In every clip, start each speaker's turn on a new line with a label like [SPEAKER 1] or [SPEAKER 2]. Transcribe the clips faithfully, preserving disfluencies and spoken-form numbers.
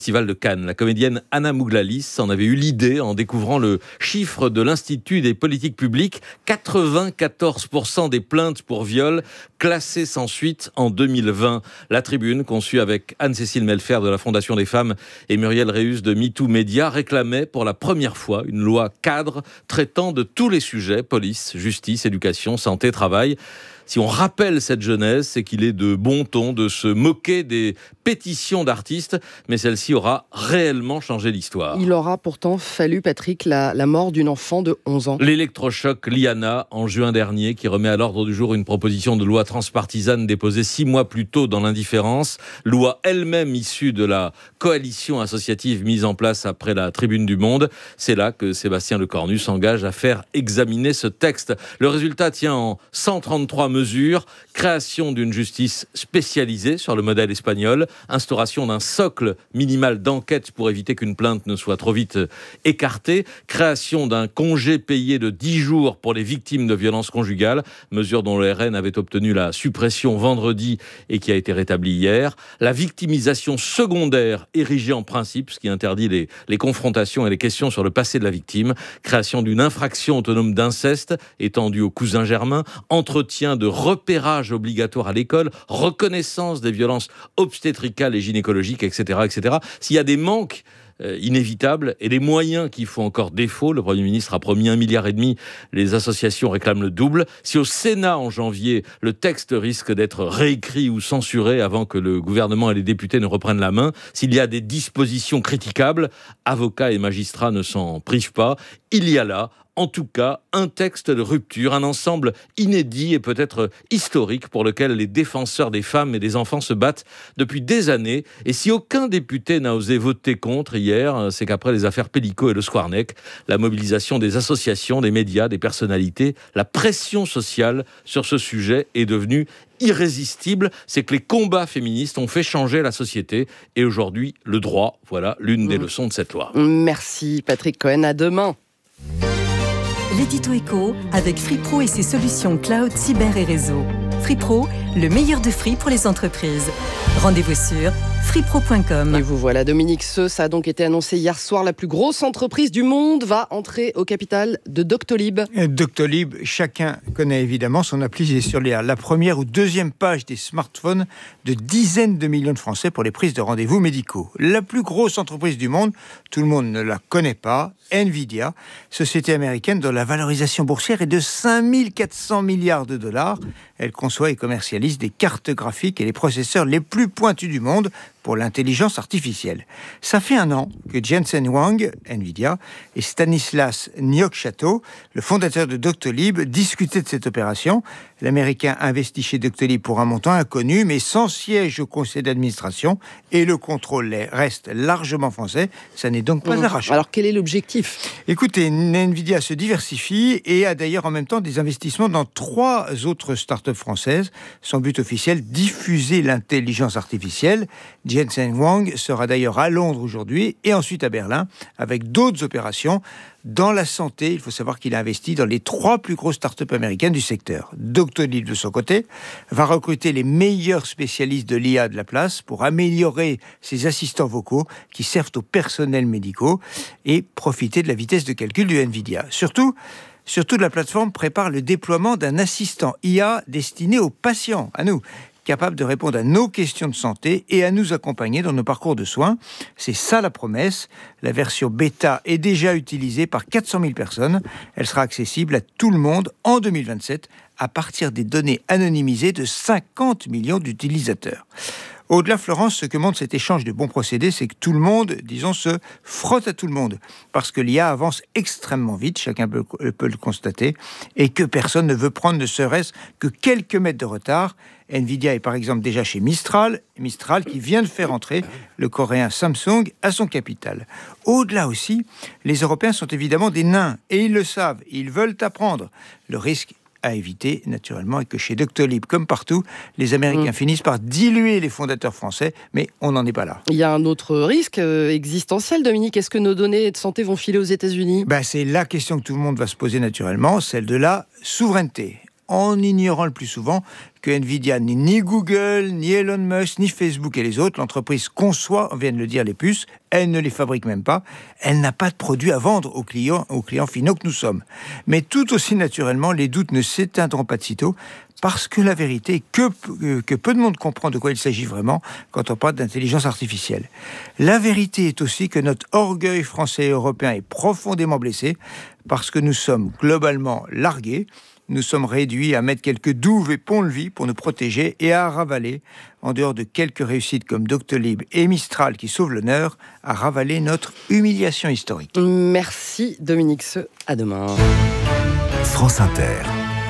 [SPEAKER 1] Festival de Cannes. La comédienne Anna Mouglalis en avait eu l'idée en découvrant le chiffre de l'Institut des politiques publiques. quatre-vingt-quatorze pour cent des plaintes pour viol classées sans suite en deux mille vingt. La Tribune, conçue avec Anne-Cécile Melfer de la Fondation des femmes et Muriel Réus de MeToo Média, réclamait pour la première fois une loi cadre traitant de tous les sujets, police, justice, éducation, santé, travail. Si on rappelle cette genèse, c'est qu'il est de bon ton de se moquer des pétitions d'artistes, mais celle-ci aura réellement changé l'histoire.
[SPEAKER 2] Il aura pourtant fallu, Patrick, la, la mort d'une enfant de onze ans.
[SPEAKER 1] L'électrochoc Liana, en juin dernier, qui remet à l'ordre du jour une proposition de loi transpartisane déposée six mois plus tôt dans l'indifférence, loi elle-même issue de la coalition associative mise en place après la Tribune du Monde. C'est là que Sébastien Lecornu s'engage à faire examiner ce texte. Le résultat tient en cent trente-trois mesures, création d'une justice spécialisée sur le modèle espagnol, instauration d'un socle minimal d'enquête pour éviter qu'une plainte ne soit trop vite écartée, création d'un congé payé de dix jours pour les victimes de violences conjugales, mesure dont le R N avait obtenu la suppression vendredi et qui a été rétablie hier, la victimisation secondaire érigée en principe, ce qui interdit les, les confrontations et les questions sur le passé de la victime, création d'une infraction autonome d'inceste étendue aux cousins germains, entretien de repérage obligatoire à l'école, reconnaissance des violences obstétricales et gynécologiques, et cetera, et cetera. S'il y a des manques euh, inévitables et des moyens qui font encore défaut, le Premier ministre a promis un milliard et demi, les associations réclament le double. Si au Sénat, en janvier, le texte risque d'être réécrit ou censuré avant que le gouvernement et les députés ne reprennent la main, s'il y a des dispositions critiquables, avocats et magistrats ne s'en privent pas. Il y a là, en tout cas, un texte de rupture, un ensemble inédit et peut-être historique pour lequel les défenseurs des femmes et des enfants se battent depuis des années. Et si aucun député n'a osé voter contre hier, c'est qu'après les affaires Pellico et le Squarneck, la mobilisation des associations, des médias, des personnalités, la pression sociale sur ce sujet est devenue irrésistible. C'est que les combats féministes ont fait changer la société et aujourd'hui, le droit, voilà l'une des leçons de cette loi.
[SPEAKER 2] Merci Patrick Cohen, à demain.
[SPEAKER 3] L'édito éco avec Free Pro et ses solutions cloud, cyber et réseau. Free Pro, le meilleur de Free pour les entreprises. Rendez-vous sur free pro point com.
[SPEAKER 2] Et vous voilà, Dominique Seux, ça a donc été annoncé hier soir, la plus grosse entreprise du monde va entrer au capital de Doctolib.
[SPEAKER 4] Doctolib, chacun connaît évidemment son appli, est sur les, la première ou deuxième page des smartphones de dizaines de millions de Français pour les prises de rendez-vous médicaux. La plus grosse entreprise du monde, tout le monde ne la connaît pas, Nvidia, société américaine dont la valorisation boursière est de cinq mille quatre cents milliards de dollars. Elle conçoit et commercialise des cartes graphiques et les processeurs les plus pointus du monde pour l'intelligence artificielle. Ça fait un an que Jensen Huang, Nvidia, et Stanislas Nyok-Chato, le fondateur de Doctolib, discutaient de cette opération. L'Américain investit chez Doctolib pour un montant inconnu, mais sans siège au conseil d'administration, et le contrôle reste largement français. Ça n'est donc pas mmh. arraché.
[SPEAKER 2] Alors quel est l'objectif ?
[SPEAKER 4] Écoutez, Nvidia se diversifie et a d'ailleurs en même temps des investissements dans trois autres startups françaises. Son but officiel, diffuser l'intelligence artificielle. Jensen Huang sera d'ailleurs à Londres aujourd'hui et ensuite à Berlin avec d'autres opérations. Dans la santé, il faut savoir qu'il a investi dans les trois plus grosses startups américaines du secteur. Doctolib, de son côté, va recruter les meilleurs spécialistes de l'I A de la place pour améliorer ses assistants vocaux qui servent aux personnels médicaux et profiter de la vitesse de calcul du Nvidia. Surtout, surtout la plateforme prépare le déploiement d'un assistant I A destiné aux patients, à nous, capable de répondre à nos questions de santé et à nous accompagner dans nos parcours de soins. C'est ça la promesse. La version bêta est déjà utilisée par quatre cent mille personnes. Elle sera accessible à tout le monde en deux mille vingt-sept à partir des données anonymisées de cinquante millions d'utilisateurs. Au-delà, Florence, ce que montre cet échange de bons procédés, c'est que tout le monde, disons, se frotte à tout le monde. Parce que l'I A avance extrêmement vite, chacun peut, peut le constater, et que personne ne veut prendre ne serait-ce que quelques mètres de retard. Nvidia est par exemple déjà chez Mistral, Mistral qui vient de faire entrer le coréen Samsung à son capital. Au-delà aussi, les Européens sont évidemment des nains, et ils le savent, ils veulent apprendre. Le risque à éviter, naturellement, et que chez Doctolib, comme partout, les Américains mmh. finissent par diluer les fondateurs français, mais on n'en est pas là.
[SPEAKER 2] Il y a un autre risque euh, existentiel, Dominique. Est-ce que nos données de santé vont filer aux États-Unis ?
[SPEAKER 4] Ben, c'est la question que tout le monde va se poser naturellement, celle de la souveraineté. en ignorant le plus souvent que Nvidia n'est ni Google, ni Elon Musk, ni Facebook et les autres. L'entreprise conçoit, on vient de le dire, les puces, elle ne les fabrique même pas, elle n'a pas de produits à vendre aux clients, aux clients finaux que nous sommes. Mais tout aussi naturellement, les doutes ne s'éteindront pas de sitôt, parce que la vérité est que, que peu de monde comprend de quoi il s'agit vraiment quand on parle d'intelligence artificielle. La vérité est aussi que notre orgueil français et européen est profondément blessé, parce que nous sommes globalement largués. Nous sommes réduits à mettre quelques douves et ponts-levis pour nous protéger et à ravaler, en dehors de quelques réussites comme Doctolib et Mistral qui sauvent l'honneur, à ravaler notre humiliation historique.
[SPEAKER 2] Merci Dominique Seux, à demain.
[SPEAKER 5] France Inter.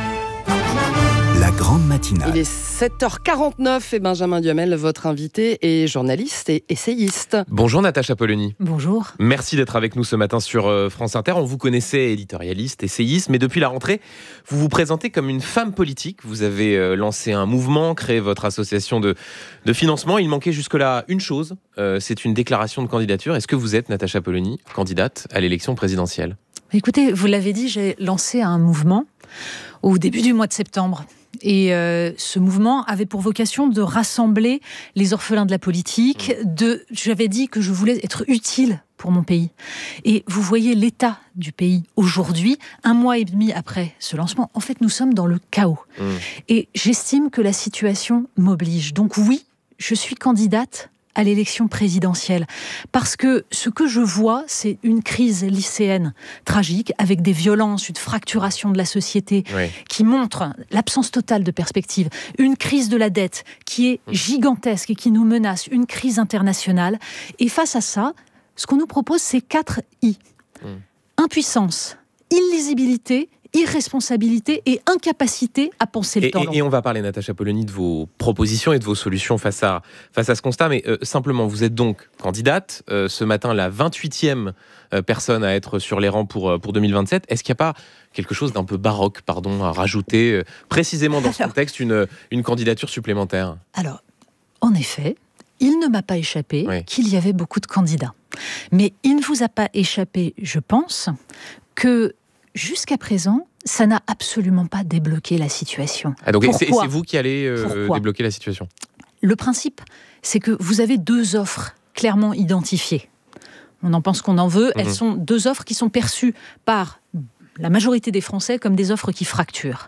[SPEAKER 5] La grande matinale.
[SPEAKER 2] Il est sept heures quarante-neuf et Benjamin Duhamel, votre invité, est journaliste et essayiste.
[SPEAKER 6] Bonjour Natacha Polony.
[SPEAKER 7] Bonjour.
[SPEAKER 6] Merci d'être avec nous ce matin sur France Inter. On vous connaissait éditorialiste, essayiste, mais depuis la rentrée, vous vous présentez comme une femme politique. Vous avez lancé un mouvement, créé votre association de, de financement. Il manquait jusque-là une chose, euh, c'est une déclaration de candidature. Est-ce que vous êtes, Natacha Polony, candidate à l'élection présidentielle ?
[SPEAKER 7] Écoutez, vous l'avez dit, j'ai lancé un mouvement au début du mois de septembre. Et euh, ce mouvement avait pour vocation de rassembler les orphelins de la politique. De, j'avais dit que je voulais être utile pour mon pays. Et vous voyez l'état du pays aujourd'hui, un mois et demi après ce lancement. En fait, nous sommes dans le chaos. Mmh. Et j'estime que la situation m'oblige. Donc oui, je suis candidate à l'élection présidentielle. Parce que ce que je vois, c'est une crise lycéenne tragique, avec des violences, une fracturation de la société, oui, qui montre l'absence totale de perspective. Une crise de la dette qui est gigantesque et qui nous menace. Une crise internationale. Et face à ça, ce qu'on nous propose, c'est quatre I. Mmh. Impuissance, illisibilité, irresponsabilité et incapacité à penser le
[SPEAKER 6] et,
[SPEAKER 7] temps.
[SPEAKER 6] Et, et on va parler, Natacha Polony, de vos propositions et de vos solutions face à, face à ce constat. Mais euh, simplement, vous êtes donc candidate. Euh, ce matin, la vingt-huitième euh, personne à être sur les rangs pour, pour deux mille vingt-sept. Est-ce qu'il n'y a pas quelque chose d'un peu baroque, pardon, à rajouter euh, précisément dans ce contexte, une, une candidature supplémentaire ?
[SPEAKER 7] Alors, en effet, il ne m'a pas échappé oui. qu'il y avait beaucoup de candidats. Mais il ne vous a pas échappé, je pense, que jusqu'à présent, ça n'a absolument pas débloqué la situation.
[SPEAKER 6] Ah donc c'est, c'est vous qui allez euh, débloquer la situation ?
[SPEAKER 7] Le principe, c'est que vous avez deux offres clairement identifiées. On en pense qu'on en veut. Mmh. Elles sont deux offres qui sont perçues par la majorité des Français comme des offres qui fracturent.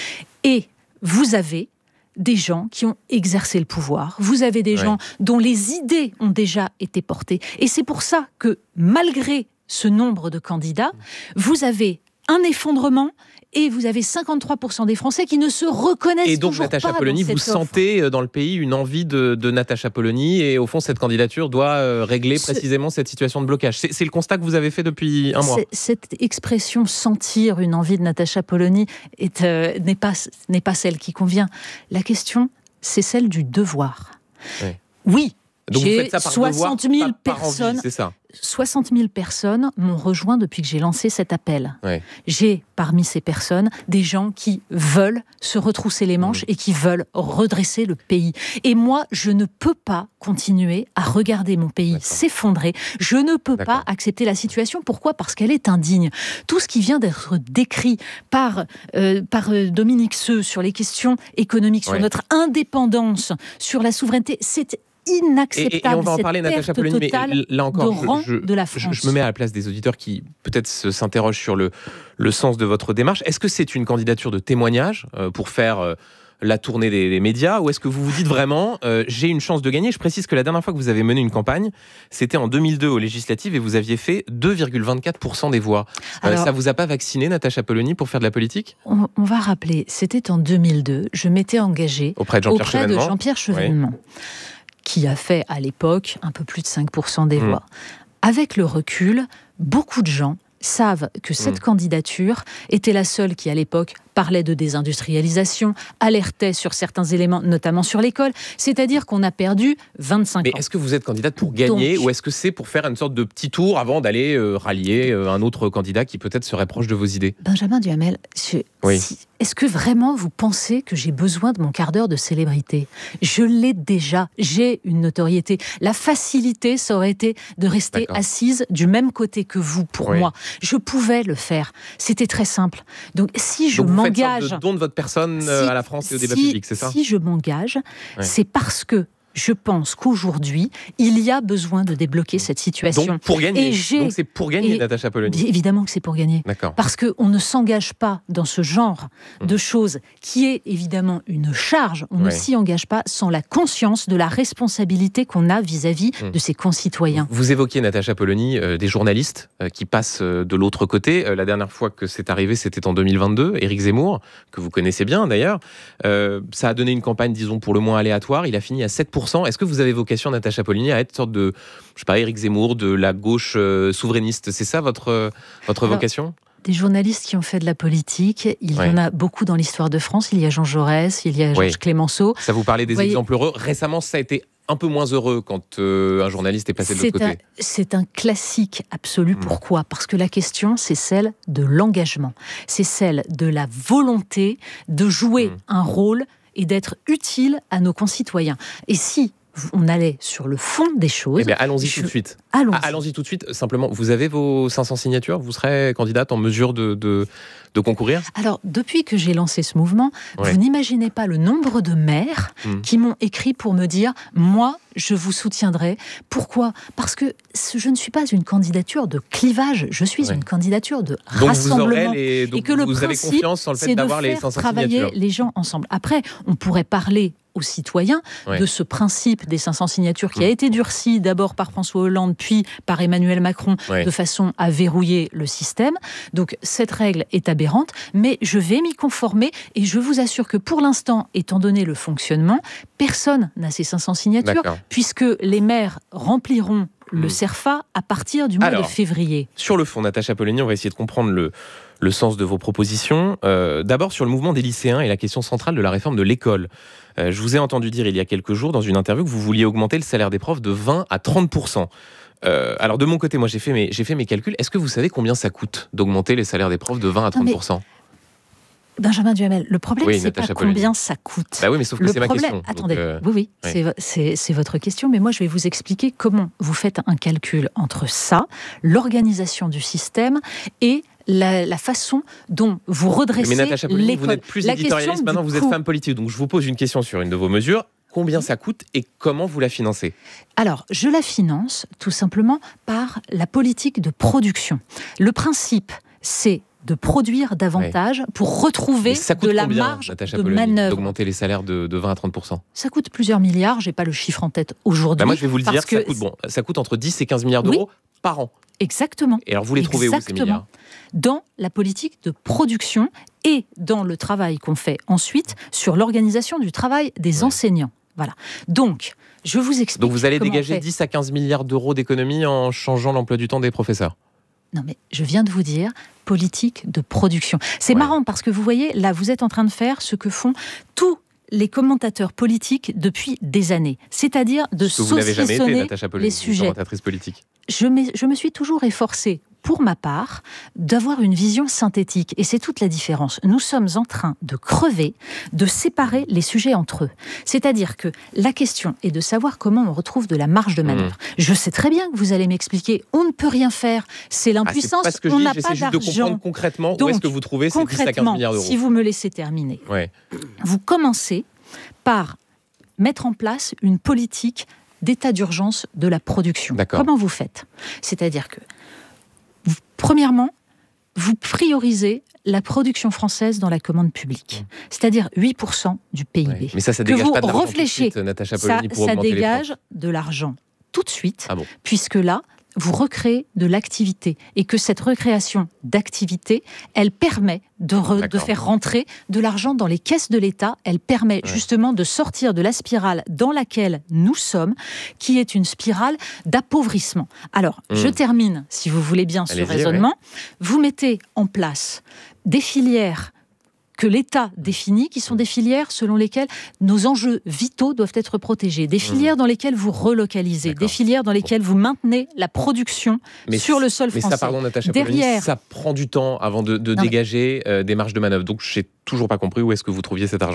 [SPEAKER 7] Et vous avez des gens qui ont exercé le pouvoir. Vous avez des ouais. gens dont les idées ont déjà été portées. Et c'est pour ça que, malgré ce nombre de candidats, vous avez un effondrement et vous avez cinquante-trois pour cent des Français qui ne se reconnaissent
[SPEAKER 6] et donc,
[SPEAKER 7] toujours
[SPEAKER 6] Natacha
[SPEAKER 7] pas
[SPEAKER 6] Polony,
[SPEAKER 7] dans cette
[SPEAKER 6] vous
[SPEAKER 7] offre.
[SPEAKER 6] Sentez dans le pays une envie de, de Natacha Polony et au fond cette candidature doit euh, régler Ce... précisément cette situation de blocage. C'est, c'est le constat que vous avez fait depuis un mois. C'est,
[SPEAKER 7] cette expression sentir une envie de Natacha Polony est, euh, n'est, pas, n'est pas celle qui convient. La question, c'est celle du devoir. Oui. oui
[SPEAKER 6] Donc
[SPEAKER 7] j'ai
[SPEAKER 6] vous faites ça par
[SPEAKER 7] soixante mille
[SPEAKER 6] devoir, par,
[SPEAKER 7] personnes.
[SPEAKER 6] Par envie, c'est ça.
[SPEAKER 7] soixante mille personnes m'ont rejoint depuis que j'ai lancé cet appel.
[SPEAKER 6] Ouais.
[SPEAKER 7] J'ai parmi ces personnes des gens qui veulent se retrousser les manches mmh. et qui veulent redresser le pays. Et moi, je ne peux pas continuer à regarder mon pays D'accord. s'effondrer. Je ne peux D'accord. pas accepter la situation. Pourquoi ? Parce qu'elle est indigne. Tout ce qui vient d'être décrit par, euh, par euh, Dominique Seux sur les questions économiques, ouais. sur notre indépendance, sur la souveraineté, c'est inacceptable.
[SPEAKER 6] Et, et on va en parler, Natacha Polony, mais là encore,
[SPEAKER 7] de rang
[SPEAKER 6] je, je,
[SPEAKER 7] de la France.
[SPEAKER 6] Je, je me mets à la place des auditeurs qui peut-être s'interrogent sur le, le sens de votre démarche. Est-ce que c'est une candidature de témoignage euh, pour faire euh, la tournée des, des médias, ou est-ce que vous vous dites vraiment euh, j'ai une chance de gagner ? Je précise que la dernière fois que vous avez mené une campagne, c'était en deux mille deux aux législatives et vous aviez fait deux virgule vingt-quatre pour cent des voix. Euh, Alors, ça vous a pas vacciné, Natacha Polony, pour faire de la politique ?
[SPEAKER 7] on, on va rappeler, c'était en deux mille deux. Je m'étais engagée
[SPEAKER 6] auprès de Jean-Pierre
[SPEAKER 7] auprès
[SPEAKER 6] Chevènement,
[SPEAKER 7] de Jean-Pierre Chevènement oui. qui a fait à l'époque un peu plus de cinq pour cent des mmh. voix. Avec le recul, beaucoup de gens savent que cette mmh. candidature était la seule qui, à l'époque, parlait de désindustrialisation, alertait sur certains éléments, notamment sur l'école. C'est-à-dire qu'on a perdu vingt-cinq
[SPEAKER 6] Mais
[SPEAKER 7] ans.
[SPEAKER 6] Mais est-ce que vous êtes candidate pour gagner Donc, ou est-ce que c'est pour faire une sorte de petit tour avant d'aller euh, rallier euh, un autre candidat qui peut-être serait proche de vos idées ?
[SPEAKER 7] Benjamin Duhamel, je, oui. si, est-ce que vraiment vous pensez que j'ai besoin de mon quart d'heure de célébrité ? Je l'ai déjà. J'ai une notoriété. La facilité, ça aurait été de rester D'accord. assise du même côté que vous, pour oui. moi. Je pouvais le faire. C'était très simple. Donc, si je
[SPEAKER 6] Donc,
[SPEAKER 7] m'en m'engage...
[SPEAKER 6] Vous faites sorte de don de votre personne
[SPEAKER 7] si,
[SPEAKER 6] à la France et au débat
[SPEAKER 7] si,
[SPEAKER 6] public, c'est ça?
[SPEAKER 7] Si je m'engage,
[SPEAKER 6] ouais.
[SPEAKER 7] c'est parce que je pense qu'aujourd'hui, il y a besoin de débloquer cette situation.
[SPEAKER 6] Donc pour gagner.
[SPEAKER 7] Et
[SPEAKER 6] Donc c'est pour gagner,
[SPEAKER 7] et
[SPEAKER 6] Natacha Polony.
[SPEAKER 7] Évidemment que c'est pour gagner.
[SPEAKER 6] D'accord.
[SPEAKER 7] Parce qu'on ne s'engage pas dans ce genre mmh. de choses qui est évidemment une charge. On ouais. ne s'y engage pas sans la conscience de la responsabilité qu'on a vis-à-vis mmh. de ses concitoyens.
[SPEAKER 6] Vous évoquiez, Natacha Polony, euh, des journalistes euh, qui passent euh, de l'autre côté. Euh, la dernière fois que c'est arrivé, c'était en deux mille vingt-deux. Éric Zemmour, que vous connaissez bien d'ailleurs, euh, ça a donné une campagne, disons, pour le moins aléatoire. Il a fini à sept pour cent. Est-ce que vous avez vocation, Natacha Polony, à être une sorte de, je sais pas, Éric Zemmour, de la gauche euh, souverainiste? C'est ça votre, euh, votre Alors, vocation?
[SPEAKER 7] Des journalistes qui ont fait de la politique, il ouais. y en a beaucoup dans l'histoire de France. Il y a Jean Jaurès, il y a Georges oui. Clémenceau.
[SPEAKER 6] Ça vous parlait des
[SPEAKER 7] vous
[SPEAKER 6] exemples voyez... heureux. Récemment, ça a été un peu moins heureux quand euh, un journaliste est passé de l'autre
[SPEAKER 7] un,
[SPEAKER 6] côté.
[SPEAKER 7] C'est un classique absolu. Mmh. Pourquoi? Parce que la question, c'est celle de l'engagement. C'est celle de la volonté de jouer mmh. un rôle et d'être utile à nos concitoyens. Et si on allait sur le fond des choses...
[SPEAKER 6] Eh bien, allons-y je... tout de suite.
[SPEAKER 7] Allons-y.
[SPEAKER 6] Ah, allons-y tout de suite. Simplement, vous avez vos cinq cents signatures? Vous serez candidate en mesure de, de, de concourir?
[SPEAKER 7] Alors, depuis que j'ai lancé ce mouvement, ouais. vous n'imaginez pas le nombre de maires mmh. qui m'ont écrit pour me dire « Moi, je vous soutiendrai. » Pourquoi? Parce que je ne suis pas une candidature de clivage, je suis ouais. une candidature de
[SPEAKER 6] donc
[SPEAKER 7] rassemblement.
[SPEAKER 6] Vous aurez les... donc
[SPEAKER 7] et que
[SPEAKER 6] vous
[SPEAKER 7] le
[SPEAKER 6] avez
[SPEAKER 7] principe,
[SPEAKER 6] confiance en le fait d'avoir les cinq cents
[SPEAKER 7] travailler
[SPEAKER 6] signatures.
[SPEAKER 7] Les gens ensemble. Après, on pourrait parler aux citoyens ouais. de ce principe des cinq cents signatures qui mmh. a été durci d'abord par François Hollande, puis par Emmanuel Macron, ouais. de façon à verrouiller le système. Donc cette règle est aberrante, mais je vais m'y conformer et je vous assure que pour l'instant, étant donné le fonctionnement, personne n'a ces cinq cents signatures, D'accord. puisque les maires rempliront le CERFA à partir du mois
[SPEAKER 6] Alors,
[SPEAKER 7] de février.
[SPEAKER 6] Sur le fond, Natacha Polony, on va essayer de comprendre le, le sens de vos propositions. Euh, d'abord, sur le mouvement des lycéens et la question centrale de la réforme de l'école. Euh, je vous ai entendu dire il y a quelques jours dans une interview que vous vouliez augmenter le salaire des profs de vingt à trente pour cent. Euh, alors de mon côté, moi j'ai fait mes, j'ai fait mes calculs. Est-ce que vous savez combien ça coûte d'augmenter les salaires des profs de vingt à trente pour cent?
[SPEAKER 7] Benjamin Duhamel, le problème, oui, c'est pas Polony. Combien ça coûte.
[SPEAKER 6] Bah oui, mais sauf que
[SPEAKER 7] le
[SPEAKER 6] c'est ma
[SPEAKER 7] problème...
[SPEAKER 6] question.
[SPEAKER 7] Attendez,
[SPEAKER 6] euh...
[SPEAKER 7] oui, oui,
[SPEAKER 6] oui.
[SPEAKER 7] C'est, c'est, c'est votre question, mais moi, je vais vous expliquer comment vous faites un calcul entre ça, l'organisation du système et la, la façon dont vous redressez l'école.
[SPEAKER 6] Mais Natacha Polony, vous n'êtes plus éditorialiste, maintenant vous êtes femme politique. Donc je vous pose une question sur une de vos mesures. Combien ça coûte et comment vous la financez?
[SPEAKER 7] Alors, je la finance tout simplement par la politique de production. Le principe, c'est de produire davantage ouais. pour retrouver de la
[SPEAKER 6] combien,
[SPEAKER 7] marge
[SPEAKER 6] Natacha
[SPEAKER 7] de
[SPEAKER 6] Polony,
[SPEAKER 7] manœuvre.
[SPEAKER 6] D'augmenter les salaires de, de vingt à trente pour cent? Ça
[SPEAKER 7] coûte plusieurs milliards, j'ai pas le chiffre en tête aujourd'hui.
[SPEAKER 6] Bah moi je vais vous le dire,
[SPEAKER 7] que
[SPEAKER 6] ça, coûte, bon, ça coûte entre dix et quinze milliards d'euros oui. par an.
[SPEAKER 7] Exactement.
[SPEAKER 6] Et alors vous les trouvez
[SPEAKER 7] Exactement.
[SPEAKER 6] où ces milliards?
[SPEAKER 7] Dans la politique de production et dans le travail qu'on fait ensuite sur l'organisation du travail des ouais. enseignants. Voilà. Donc, je vous explique.
[SPEAKER 6] Donc vous allez dégager dix à quinze milliards d'euros d'économies en changeant l'emploi du temps des professeurs?
[SPEAKER 7] Non mais je viens de vous dire politique de production. C'est ouais. marrant parce que vous voyez, là vous êtes en train de faire ce que font tous les commentateurs politiques depuis des années. C'est-à-dire de saucissonner les sujets.
[SPEAKER 6] Commentatrice politique.
[SPEAKER 7] Je me, je me suis toujours efforcée, pour ma part, d'avoir une vision synthétique. Et c'est toute la différence. Nous sommes en train de crever, de séparer les sujets entre eux. C'est-à-dire que la question est de savoir comment on retrouve de la marge de manœuvre. Mmh. Je sais très bien que vous allez m'expliquer, on ne peut rien faire, c'est l'impuissance, ah, c'est pas on n'a pas d'argent. J'essaie juste de comprendre
[SPEAKER 6] concrètement
[SPEAKER 7] Donc,
[SPEAKER 6] où est-ce que vous trouvez ces dix à quinze milliards d'euros.
[SPEAKER 7] Si vous me laissez terminer,
[SPEAKER 6] ouais.
[SPEAKER 7] vous commencez par mettre en place une politique d'état d'urgence de la production.
[SPEAKER 6] D'accord.
[SPEAKER 7] Comment vous faites? C'est-à-dire que, vous, premièrement, vous priorisez la production française dans la commande publique, mmh. c'est-à-dire huit pour cent du P I B.
[SPEAKER 6] Ouais. Mais ça, ça dégage
[SPEAKER 7] que
[SPEAKER 6] pas de l'argent
[SPEAKER 7] réfléchissez,
[SPEAKER 6] tout de suite, Natacha Polony, pour
[SPEAKER 7] ça,
[SPEAKER 6] augmenter
[SPEAKER 7] ça dégage
[SPEAKER 6] les
[SPEAKER 7] de l'argent tout de suite,
[SPEAKER 6] ah bon.
[SPEAKER 7] puisque là, vous recréez de l'activité et que cette recréation d'activité, elle permet de, re, de faire rentrer de l'argent dans les caisses de l'État. Elle permet ouais. justement de sortir de la spirale dans laquelle nous sommes, qui est une spirale d'appauvrissement. Alors, mmh. je termine, si vous voulez bien, ce raisonnement. Ouais. Vous mettez en place des filières que l'État définit, qui sont des filières selon lesquelles nos enjeux vitaux doivent être protégés, des filières mmh. dans lesquelles vous relocalisez, D'accord. des filières dans lesquelles vous maintenez la production mais sur le sol français.
[SPEAKER 6] Mais ça, pardon, Natacha Polony, Derrière... ça prend du temps avant de, de dégager mais... euh, des marges de manœuvre. Donc, je n'ai toujours pas compris où est-ce que vous trouviez cet argent.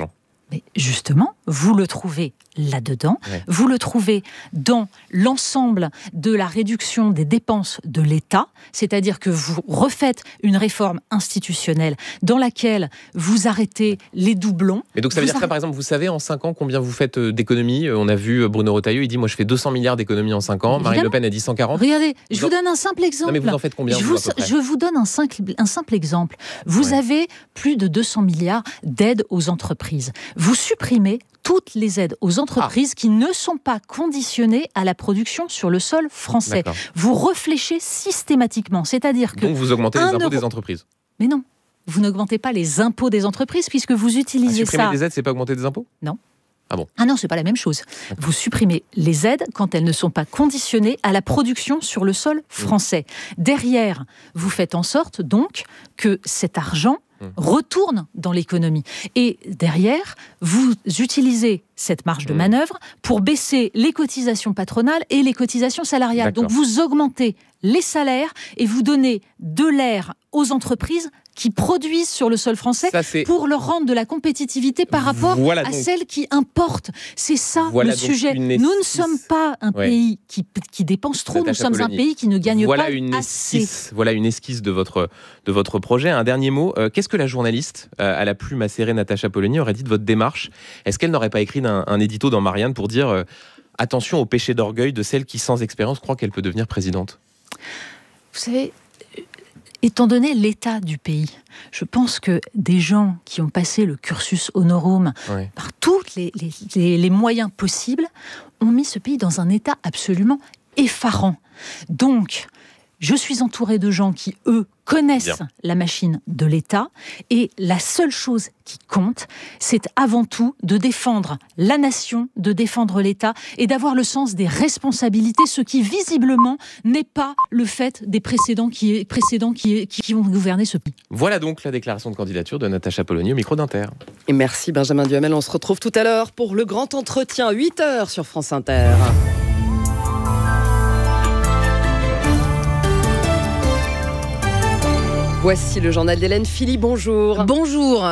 [SPEAKER 7] Mais justement, vous le trouvez là-dedans, ouais. Vous le trouvez dans l'ensemble de la réduction des dépenses de l'État, c'est-à-dire que vous refaites une réforme institutionnelle dans laquelle vous arrêtez les doublons.
[SPEAKER 6] Mais donc ça veut dire arrêtez... que, par exemple, vous savez en cinq ans combien vous faites d'économies? On a vu Bruno Retailleau, il dit moi je fais deux cents milliards d'économies en cinq ans, Évidemment. Marine Le Pen a dit cent quarante.
[SPEAKER 7] Regardez, je vous, vous en... donne un simple exemple.
[SPEAKER 6] Non mais vous en faites combien?
[SPEAKER 7] Je
[SPEAKER 6] vous,
[SPEAKER 7] vous, je vous donne un simple, un simple exemple. Vous ouais. avez plus de deux cents milliards d'aides aux entreprises. Vous supprimez toutes les aides aux entreprises ah. qui ne sont pas conditionnées à la production sur le sol français. D'accord. Vous réfléchissez systématiquement, c'est-à-dire que...
[SPEAKER 6] Donc vous augmentez les impôts euro... des entreprises.
[SPEAKER 7] Mais non, vous n'augmentez pas les impôts des entreprises puisque vous utilisez ah,
[SPEAKER 6] supprimer
[SPEAKER 7] ça...
[SPEAKER 6] Supprimer les aides, c'est pas augmenter des impôts?
[SPEAKER 7] Non.
[SPEAKER 6] Ah bon?
[SPEAKER 7] Ah non, c'est pas la même chose. Vous supprimez les aides quand elles ne sont pas conditionnées à la production sur le sol français. Mmh. Derrière, vous faites en sorte donc que cet argent retourne dans l'économie. Et derrière, vous utilisez cette marge de manœuvre pour baisser les cotisations patronales et les cotisations salariales. D'accord. Donc vous augmentez les salaires et vous donnez de l'air aux entreprises qui produisent sur le sol français ça, pour leur rendre de la compétitivité par rapport voilà à celles qui importent. C'est ça voilà le sujet. Nous ne sommes pas un ouais. pays qui, qui dépense trop, Natacha nous sommes Polony. Un pays qui ne gagne
[SPEAKER 6] voilà
[SPEAKER 7] pas
[SPEAKER 6] une
[SPEAKER 7] assez.
[SPEAKER 6] Esquisse, voilà une esquisse de votre, de votre projet. Un dernier mot, euh, qu'est-ce que la journaliste, euh, à la plume acérée Natacha Polony, aurait dit de votre démarche? Est-ce qu'elle n'aurait pas écrit un, un édito dans Marianne pour dire euh, attention au péché d'orgueil de celle qui, sans expérience, croit qu'elle peut devenir présidente?
[SPEAKER 7] Vous savez... Étant donné l'état du pays, je pense que des gens qui ont passé le cursus honorum oui. par tous les, les, les moyens possibles ont mis ce pays dans un état absolument effarant. Donc, je suis entourée de gens qui, eux, connaissent Bien. La machine de l'État et la seule chose qui compte, c'est avant tout de défendre la nation, de défendre l'État et d'avoir le sens des responsabilités, ce qui visiblement n'est pas le fait des précédents qui, précédents qui, qui ont gouverné ce pays.
[SPEAKER 6] Voilà donc la déclaration de candidature de Natacha Polony au micro d'Inter.
[SPEAKER 2] Et merci Benjamin Duhamel, on se retrouve tout à l'heure pour le grand entretien, huit heures sur France Inter. Voici le journal d'Hélène Philly, bonjour.
[SPEAKER 8] Bonjour.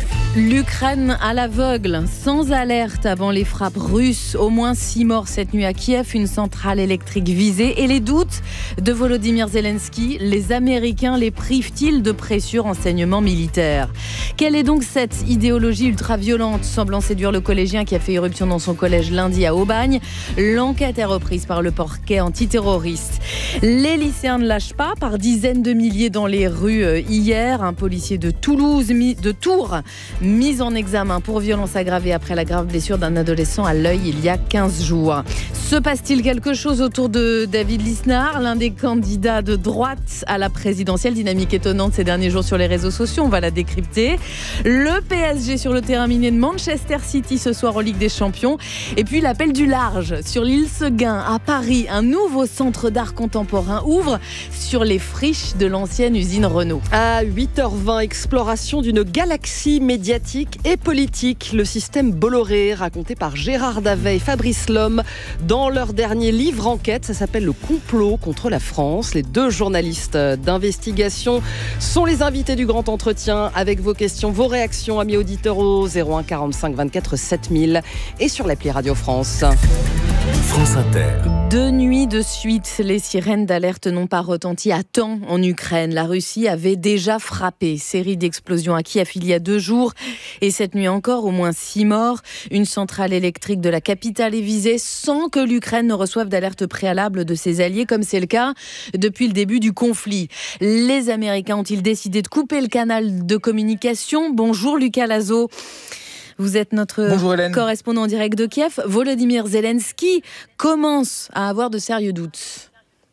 [SPEAKER 8] L'Ukraine à l'aveugle, sans alerte avant les frappes russes. Au moins six morts cette nuit à Kiev, une centrale électrique visée. Et les doutes de Volodymyr Zelensky, les Américains les privent-ils de précieux renseignements militaires? Quelle est donc cette idéologie ultra-violente semblant séduire le collégien qui a fait éruption dans son collège lundi à Aubagne? L'enquête est reprise par le parquet antiterroriste. Les lycéens ne lâchent pas, par dizaines de milliers dans les rues hier. Un policier de Toulouse, de Tours, mise en examen pour violence aggravée après la grave blessure d'un adolescent à l'œil il y a quinze jours. Se passe-t-il quelque chose autour de David Lisnard, l'un des candidats de droite à la présidentielle? Dynamique étonnante ces derniers jours sur les réseaux sociaux, on va la décrypter. Le P S G sur le terrain miné de Manchester City ce soir en Ligue des Champions. Et puis l'appel du large sur l'île Seguin à Paris. Un nouveau centre d'art contemporain ouvre sur les friches de l'ancienne usine Renault.
[SPEAKER 2] À huit heures vingt, exploration d'une galaxie médiatique et politique. Le système Bolloré, raconté par Gérard Davet et Fabrice Lhomme dans leur dernier livre enquête. Ça s'appelle Le complot contre la France. Les deux journalistes d'investigation sont les invités du grand entretien avec vos questions, vos réactions, amis auditeurs au zéro un quarante-cinq vingt-quatre sept mille et sur l'appli Radio France.
[SPEAKER 5] France Inter.
[SPEAKER 8] Deux nuits de suite, les sirènes d'alerte n'ont pas retenti à temps en Ukraine. La Russie avait déjà frappé. Série d'explosions à Kiev il y a deux jours. Et cette nuit encore, au moins six morts. Une centrale électrique de la capitale est visée sans que l'Ukraine ne reçoive d'alerte préalable de ses alliés, comme c'est le cas depuis le début du conflit. Les Américains ont-ils décidé de couper le canal de communication? Bonjour Lucas Lazo. Vous êtes notre Bonjour, correspondant en direct de Kiev. Volodymyr Zelensky commence à avoir de sérieux doutes.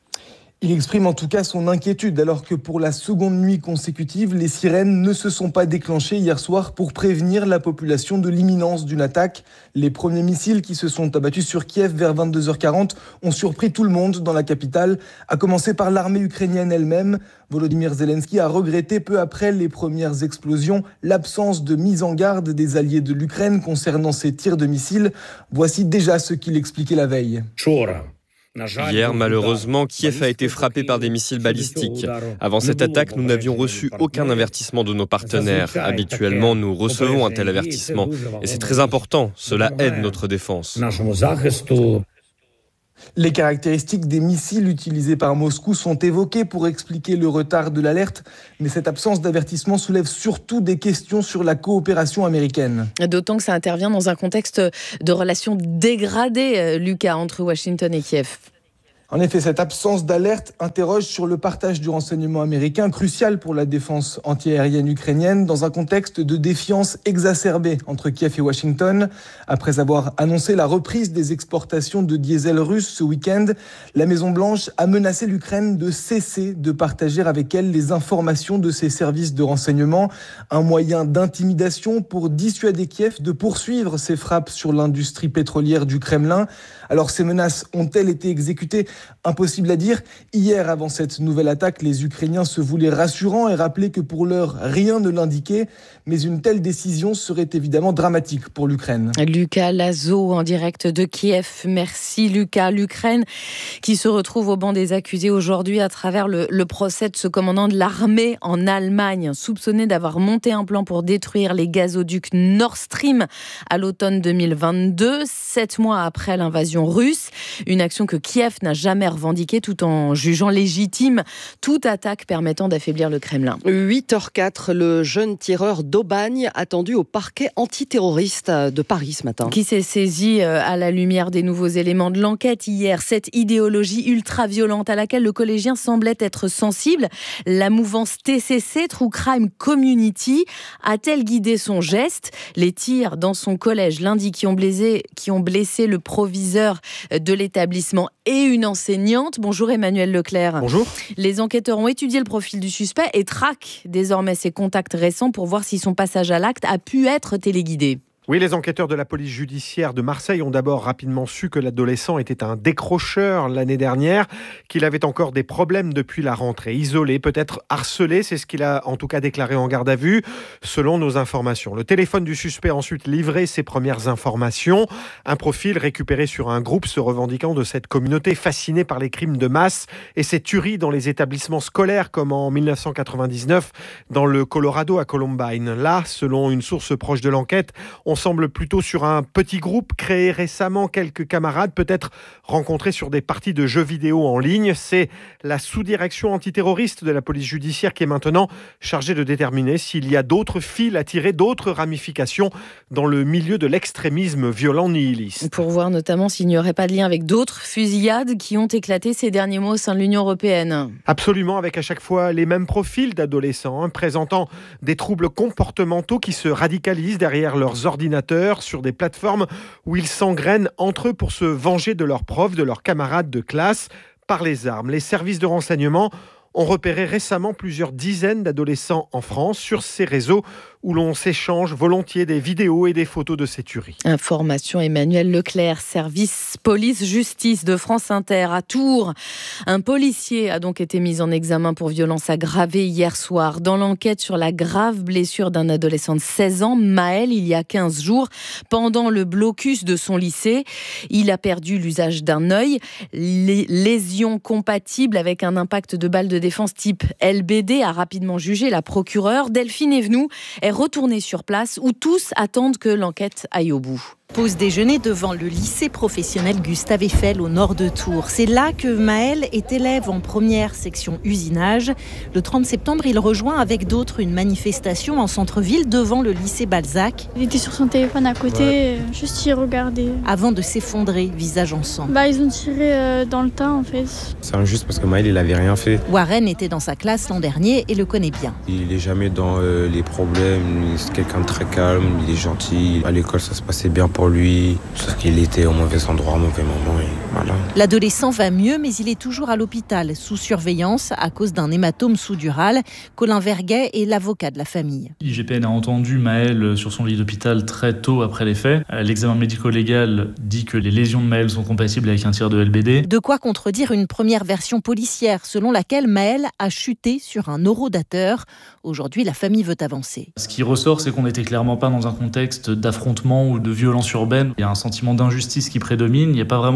[SPEAKER 9] Il exprime en tout cas son inquiétude alors que pour la seconde nuit consécutive, les sirènes ne se sont pas déclenchées hier soir pour prévenir la population de l'imminence d'une attaque. Les premiers missiles qui se sont abattus sur Kiev vers vingt-deux heures quarante ont surpris tout le monde dans la capitale, à commencer par l'armée ukrainienne elle-même. Volodymyr Zelensky a regretté peu après les premières explosions l'absence de mise en garde des alliés de l'Ukraine concernant ces tirs de missiles. Voici déjà ce qu'il expliquait la veille.
[SPEAKER 10] Hier, malheureusement, Kiev a été frappé par des missiles balistiques. Avant cette attaque, nous n'avions reçu aucun avertissement de nos partenaires. Habituellement, nous recevons un tel avertissement. Et c'est très important, cela aide notre défense.
[SPEAKER 9] Les caractéristiques des missiles utilisés par Moscou sont évoquées pour expliquer le retard de l'alerte, mais cette absence d'avertissement soulève surtout des questions sur la coopération américaine.
[SPEAKER 8] D'autant que ça intervient dans un contexte de relations dégradées, Lucas, entre Washington et Kiev.
[SPEAKER 9] En effet, cette absence d'alerte interroge sur le partage du renseignement américain, crucial pour la défense antiaérienne ukrainienne, dans un contexte de défiance exacerbée entre Kiev et Washington. Après avoir annoncé la reprise des exportations de diesel russe ce week-end, la Maison-Blanche a menacé l'Ukraine de cesser de partager avec elle les informations de ses services de renseignement, un moyen d'intimidation pour dissuader Kiev de poursuivre ses frappes sur l'industrie pétrolière du Kremlin. Alors ces menaces ont-elles été exécutées ? Impossible à dire. Hier, avant cette nouvelle attaque, les Ukrainiens se voulaient rassurants et rappelaient que pour l'heure, rien ne l'indiquait. Mais une telle décision serait évidemment dramatique pour l'Ukraine.
[SPEAKER 8] Lucas Lazo en direct de Kiev. Merci Lucas. L'Ukraine qui se retrouve au banc des accusés aujourd'hui à travers le, le procès de ce commandant de l'armée en Allemagne, soupçonné d'avoir monté un plan pour détruire les gazoducs Nord Stream à l'automne deux mille vingt-deux, sept mois après l'invasion russe. Une action que Kiev n'a jamais revendiquée, tout en jugeant légitime toute attaque permettant d'affaiblir le Kremlin.
[SPEAKER 2] huit heures quatre, le jeune tireur d'Aubagne attendu au parquet antiterroriste de Paris ce matin.
[SPEAKER 8] Qui s'est saisi à la lumière des nouveaux éléments de l'enquête hier. Cette idéologie ultra-violente à laquelle le collégien semblait être sensible, la mouvance T C C, True Crime Community, a-t-elle guidé son geste ? Les tirs dans son collège lundi qui ont blessé, qui ont blessé le proviseur de l'établissement et une enseignante. Bonjour Emmanuel Leclerc.
[SPEAKER 11] Bonjour.
[SPEAKER 8] Les enquêteurs ont étudié le profil du suspect et traquent désormais ses contacts récents pour voir si son passage à l'acte a pu être téléguidé.
[SPEAKER 11] Oui, les enquêteurs de la police judiciaire de Marseille ont d'abord rapidement su que l'adolescent était un décrocheur l'année dernière, qu'il avait encore des problèmes depuis la rentrée. Isolé, peut-être harcelé, c'est ce qu'il a en tout cas déclaré en garde à vue, selon nos informations. Le téléphone du suspect a ensuite livré ses premières informations. Un profil récupéré sur un groupe se revendiquant de cette communauté fascinée par les crimes de masse et ses tueries dans les établissements scolaires, comme en dix-neuf cent quatre-vingt-dix-neuf dans le Colorado à Columbine. Là, selon une source proche de l'enquête, on semble plutôt sur un petit groupe créé récemment, quelques camarades peut-être rencontrés sur des parties de jeux vidéo en ligne. C'est la sous-direction antiterroriste de la police judiciaire qui est maintenant chargée de déterminer s'il y a d'autres fils à tirer, d'autres ramifications dans le milieu de l'extrémisme violent nihiliste.
[SPEAKER 8] Pour voir notamment s'il n'y aurait pas de lien avec d'autres fusillades qui ont éclaté ces derniers mois au sein de l'Union européenne.
[SPEAKER 11] Absolument, avec à chaque fois les mêmes profils d'adolescents, hein, présentant des troubles comportementaux qui se radicalisent derrière leurs ordinateurs sur des plateformes où ils s'engrènent entre eux pour se venger de leurs profs, de leurs camarades de classe, par les armes. Les services de renseignement ont repéré récemment plusieurs dizaines d'adolescents en France sur ces réseaux où l'on s'échange volontiers des vidéos et des photos de ces tueries.
[SPEAKER 8] Information Emmanuel Leclerc, service police-justice de France Inter à Tours. Un policier a donc été mis en examen pour violence aggravée hier soir dans l'enquête sur la grave blessure d'un adolescent de seize ans, Maël, il y a quinze jours, pendant le blocus de son lycée. Il a perdu l'usage d'un œil, les lésions compatibles avec un impact de balle de défense type L B D, a rapidement jugé la procureure. Delphine Evenou est retournée sur place où tous attendent que l'enquête aille au bout.
[SPEAKER 12] Pause déjeuner devant le lycée professionnel Gustave Eiffel au nord de Tours. C'est là que Maël est élève en première section usinage. Le trente septembre, il rejoint avec d'autres une manifestation en centre-ville devant le lycée Balzac.
[SPEAKER 13] Il était sur son téléphone à côté, ouais. Juste y regarder.
[SPEAKER 12] Avant de s'effondrer, visage en sang.
[SPEAKER 13] Bah, ils ont tiré euh, dans le tas en fait.
[SPEAKER 14] C'est injuste parce que Maël, il avait rien fait.
[SPEAKER 12] Warren était dans sa classe l'an dernier et le connaît bien.
[SPEAKER 14] Il est jamais dans euh, les problèmes, c'est quelqu'un de très calme, il est gentil. À l'école, ça se passait bien pour lui, sauf qu'il était au mauvais endroit, au mauvais moment, et voilà.
[SPEAKER 12] L'adolescent va mieux, mais il est toujours à l'hôpital, sous surveillance, à cause d'un hématome sous-dural. Colin Verguet est l'avocat de la famille.
[SPEAKER 15] I G P N a entendu Maël sur son lit d'hôpital très tôt après les faits. L'examen médico-légal dit que les lésions de Maël sont compatibles avec un tir de L B D.
[SPEAKER 12] De quoi contredire une première version policière, selon laquelle Maël a chuté sur un orodateur. Aujourd'hui, la famille veut avancer.
[SPEAKER 15] Ce qui ressort, c'est qu'on n'était clairement pas dans un contexte d'affrontement ou de violence urbaine. Il y a un sentiment d'injustice qui prédomine, il n'y a pas vraiment de colère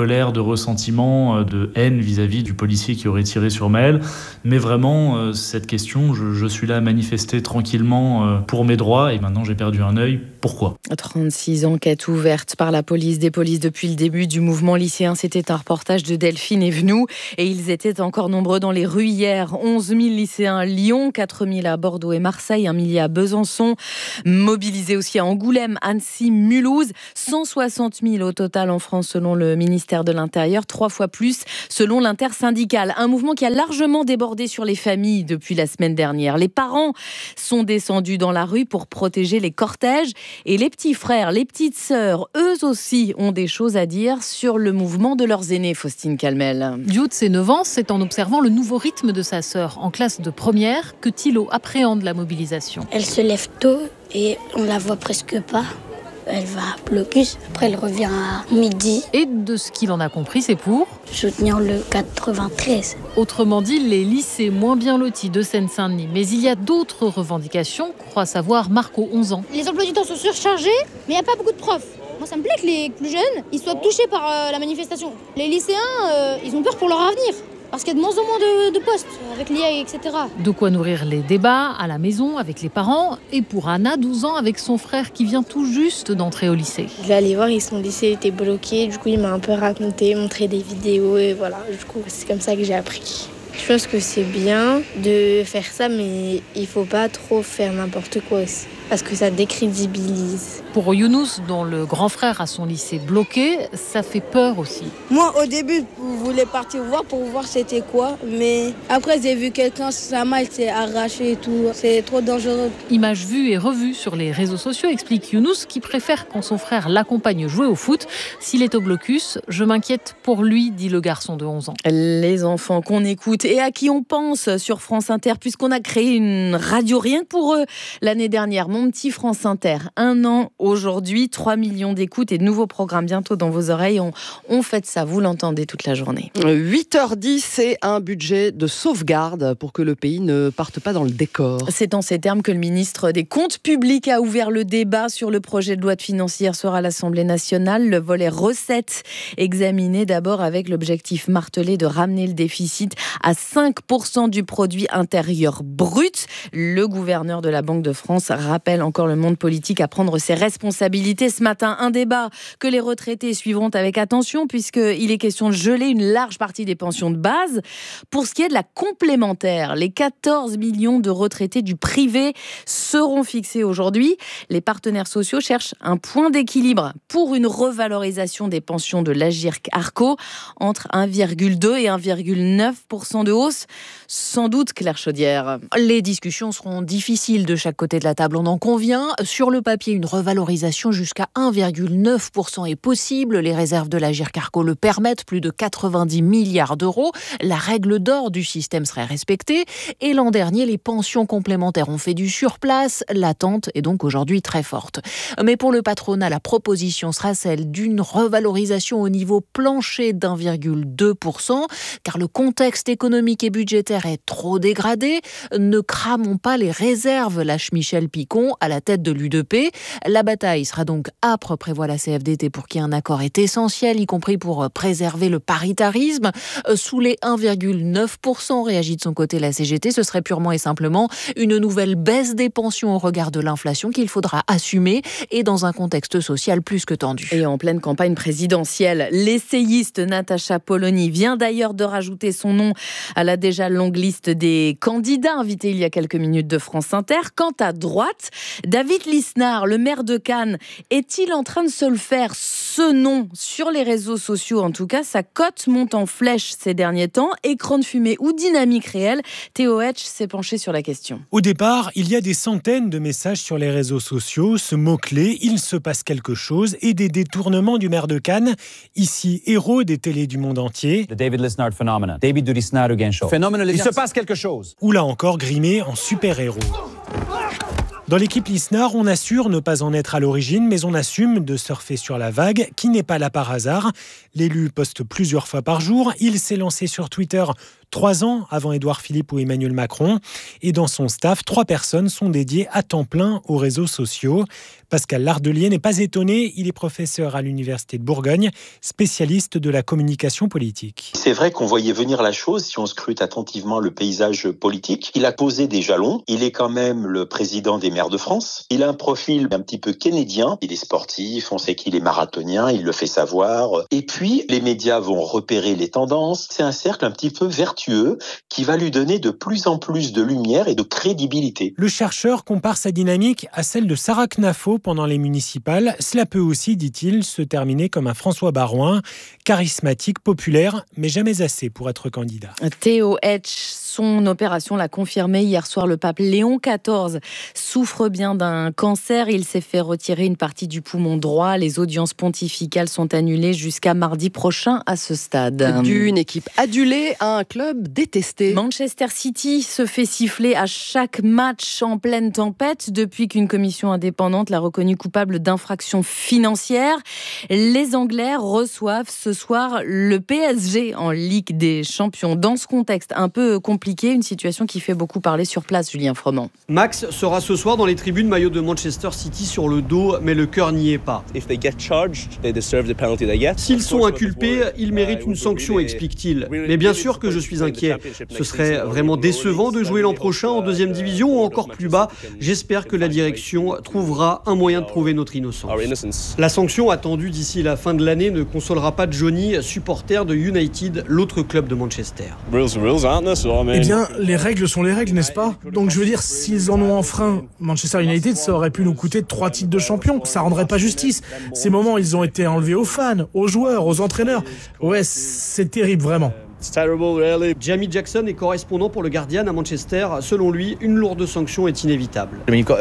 [SPEAKER 15] colère, de ressentiment, de haine vis-à-vis du policier qui aurait tiré sur Maëlle. Mais vraiment, cette question, je, je suis là à manifester tranquillement pour mes droits et maintenant j'ai perdu un œil. Pourquoi ?
[SPEAKER 8] trente-six enquêtes ouvertes par la police des polices depuis le début du mouvement lycéen. C'était un reportage de Delphine Evenou. Et ils étaient encore nombreux dans les rues hier. onze mille lycéens à Lyon, quatre mille à Bordeaux et Marseille, un millier à Besançon. Mobilisés aussi à Angoulême, Annecy, Mulhouse. cent soixante mille au total en France selon le ministère de l'Intérieur. Trois fois plus selon l'intersyndicale. Un mouvement qui a largement débordé sur les familles depuis la semaine dernière. Les parents sont descendus dans la rue pour protéger les cortèges. Et les petits frères, les petites sœurs, eux aussi ont des choses à dire sur le mouvement de leurs aînés, Faustine Calmel.
[SPEAKER 7] Du haut de ses neuf ans, c'est en observant le nouveau rythme de sa sœur en classe de première que Thilo appréhende la mobilisation.
[SPEAKER 16] Elle se lève tôt et on la voit presque pas. Elle va à blocus, après elle revient à midi.
[SPEAKER 7] Et de ce qu'il en a compris, c'est pour
[SPEAKER 16] soutenir le quatre-vingt-treize.
[SPEAKER 7] Autrement dit, les lycées moins bien lotis de Seine-Saint-Denis. Mais il y a d'autres revendications, croit savoir Marco, onze ans.
[SPEAKER 17] Les emplois du temps sont surchargés, mais il n'y a pas beaucoup de profs. Moi, ça me plaît que les plus jeunes ils soient touchés par euh, la manifestation. Les lycéens, euh, ils ont peur pour leur avenir. Parce qu'il y a de moins en moins de, de postes avec l'I A, et cetera.
[SPEAKER 7] De quoi nourrir les débats à la maison avec les parents. Et pour Anna, douze ans, avec son frère qui vient tout juste d'entrer au lycée.
[SPEAKER 18] Je vais aller voir et son lycée était bloqué. Du coup, il m'a un peu raconté, montré des vidéos. Et voilà, du coup, c'est comme ça que j'ai appris. Je pense que c'est bien de faire ça, mais il faut pas trop faire n'importe quoi aussi. Parce que ça décrédibilise.
[SPEAKER 7] Pour Younous, dont le grand frère a son lycée bloqué, ça fait peur aussi.
[SPEAKER 19] Moi, au début, je voulais partir voir pour voir c'était quoi. Mais après, j'ai vu quelqu'un, sa maille s'est arrachée et tout. C'est trop dangereux.
[SPEAKER 7] Images vues et revues sur les réseaux sociaux, explique Younous, qui préfère quand son frère l'accompagne jouer au foot. S'il est au blocus, je m'inquiète pour lui, dit le garçon de onze ans.
[SPEAKER 8] Les enfants qu'on écoute et à qui on pense sur France Inter, puisqu'on a créé une radio rien que pour eux l'année dernière. Mon petit France Inter, un an aujourd'hui, trois millions d'écoutes et de nouveaux programmes bientôt dans vos oreilles. On, on fête ça, vous l'entendez toute la journée.
[SPEAKER 2] huit heures dix, c'est un budget de sauvegarde pour que le pays ne parte pas dans le décor.
[SPEAKER 8] C'est en ces termes que le ministre des Comptes publics a ouvert le débat sur le projet de loi de finances hier soir à l'Assemblée nationale. Le volet recettes examiné d'abord avec l'objectif martelé de ramener le déficit à cinq pour cent du produit intérieur brut. Le gouverneur de la Banque de France rappelle encore le monde politique à prendre ses responsabilités. Ce matin, un débat que les retraités suivront avec attention puisqu'il est question de geler une large partie des pensions de base. Pour ce qui est de la complémentaire, les quatorze millions de retraités du privé seront fixés aujourd'hui. Les partenaires sociaux cherchent un point d'équilibre pour une revalorisation des pensions de l'Agirc-Arrco entre un virgule deux et un virgule neuf pour cent de hausse. Sans doute, Claire Chaudière.
[SPEAKER 7] Les discussions seront difficiles de chaque côté de la table. On en convient. Sur le papier, une revalorisation jusqu'à un virgule neuf pour cent est possible. Les réserves de l'Agirc-Arrco le permettent, plus de quatre-vingt-dix milliards d'euros. La règle d'or du système serait respectée. Et l'an dernier, les pensions complémentaires ont fait du surplace. L'attente est donc aujourd'hui très forte. Mais pour le patronat, la proposition sera celle d'une revalorisation au niveau plancher d'un virgule deux pour cent, car le contexte économique et budgétaire est trop dégradé. Ne cramons pas les réserves, lâche Michel Picon à la tête de l'U D P. La bataille sera donc âpre, prévoit la C F D T, pour qui un accord est essentiel, y compris pour préserver le paritarisme. Sous les un virgule neuf pour cent, réagit de son côté la C G T, ce serait purement et simplement une nouvelle baisse des pensions au regard de l'inflation qu'il faudra assumer, et dans un contexte social plus que tendu.
[SPEAKER 8] Et en pleine campagne présidentielle, l'essayiste Natacha Polony vient d'ailleurs de rajouter son nom à la déjà longue liste des candidats invités il y a quelques minutes de France Inter. Quant à droite, David Lisnard, le maire de Cannes, est-il en train de se le faire, ce nom, sur les réseaux sociaux? En tout cas, sa cote monte en flèche ces derniers temps. Écran de fumée ou dynamique réelle, Théo Hetch s'est penché sur la question.
[SPEAKER 20] Au départ, il y a des centaines de messages sur les réseaux sociaux. Ce mot-clé, il se passe quelque chose, et des détournements du maire de Cannes, ici héros des télés du monde entier.
[SPEAKER 21] The David Lisnard phenomena. David du Lisnard again show. Phénomène, il se passe quelque chose.
[SPEAKER 20] Ou là encore grimé en super-héros. Dans l'équipe Lisnard, on assure ne pas en être à l'origine, mais on assume de surfer sur la vague, qui n'est pas là par hasard. L'élu poste plusieurs fois par jour. Il s'est lancé sur Twitter trois ans avant Édouard Philippe ou Emmanuel Macron. Et dans son staff, trois personnes sont dédiées à temps plein aux réseaux sociaux. Pascal Lardelier n'est pas étonné, il est professeur à l'Université de Bourgogne, spécialiste de la communication politique.
[SPEAKER 1] C'est vrai qu'on voyait venir la chose si on scrute attentivement le paysage politique. Il a posé des jalons, il est quand même le président des maires de France. Il a un profil un petit peu keynésien, il est sportif, on sait qu'il est marathonien, il le fait savoir. Et puis, les médias vont repérer les tendances. C'est un cercle un petit peu vertueux qui va lui donner de plus en plus de lumière et de crédibilité.
[SPEAKER 20] Le chercheur compare sa dynamique à celle de Sarah Knafo pendant les municipales. Cela peut aussi, dit-il, se terminer comme un François Baroin, charismatique, populaire, mais jamais assez pour être candidat.
[SPEAKER 8] Théo Hetch, son opération l'a confirmé hier soir. Le pape Léon quatorze souffre bien d'un cancer. Il s'est fait retirer une partie du poumon droit. Les audiences pontificales sont annulées jusqu'à mardi prochain à ce stade.
[SPEAKER 2] D'une équipe adulée à un club détesté.
[SPEAKER 8] Manchester City se fait siffler à chaque match en pleine tempête depuis qu'une commission indépendante l'a reconnu coupable d'infractions financières. Les Anglais reçoivent ce soir le P S G en Ligue des Champions. Dans ce contexte un peu compliqué, une situation qui fait beaucoup parler sur place, Julien Froment.
[SPEAKER 22] Max sera ce soir dans les tribunes, maillot de Manchester City sur le dos, mais le cœur n'y est pas. S'ils sont inculpés, ils méritent une sanction, explique-t-il. Mais bien sûr que je suis inquiet. Ce serait vraiment décevant de jouer l'an prochain en deuxième division ou encore plus bas. J'espère que la direction trouvera un moyen de prouver notre innocence. La sanction attendue d'ici la fin de l'année ne consolera pas Johnny, supporter de United, l'autre club de Manchester.
[SPEAKER 23] Eh bien, les règles sont les règles, n'est-ce pas ? Donc je veux dire, s'ils en ont enfreint, Manchester United, ça aurait pu nous coûter trois titres de champion. Ça rendrait pas justice. Ces moments, ils ont été enlevés aux fans, aux joueurs, aux entraîneurs. Ouais, c'est terrible, vraiment.
[SPEAKER 22] Jamie Jackson est correspondant pour le Guardian à Manchester. Selon lui, une lourde sanction est inévitable.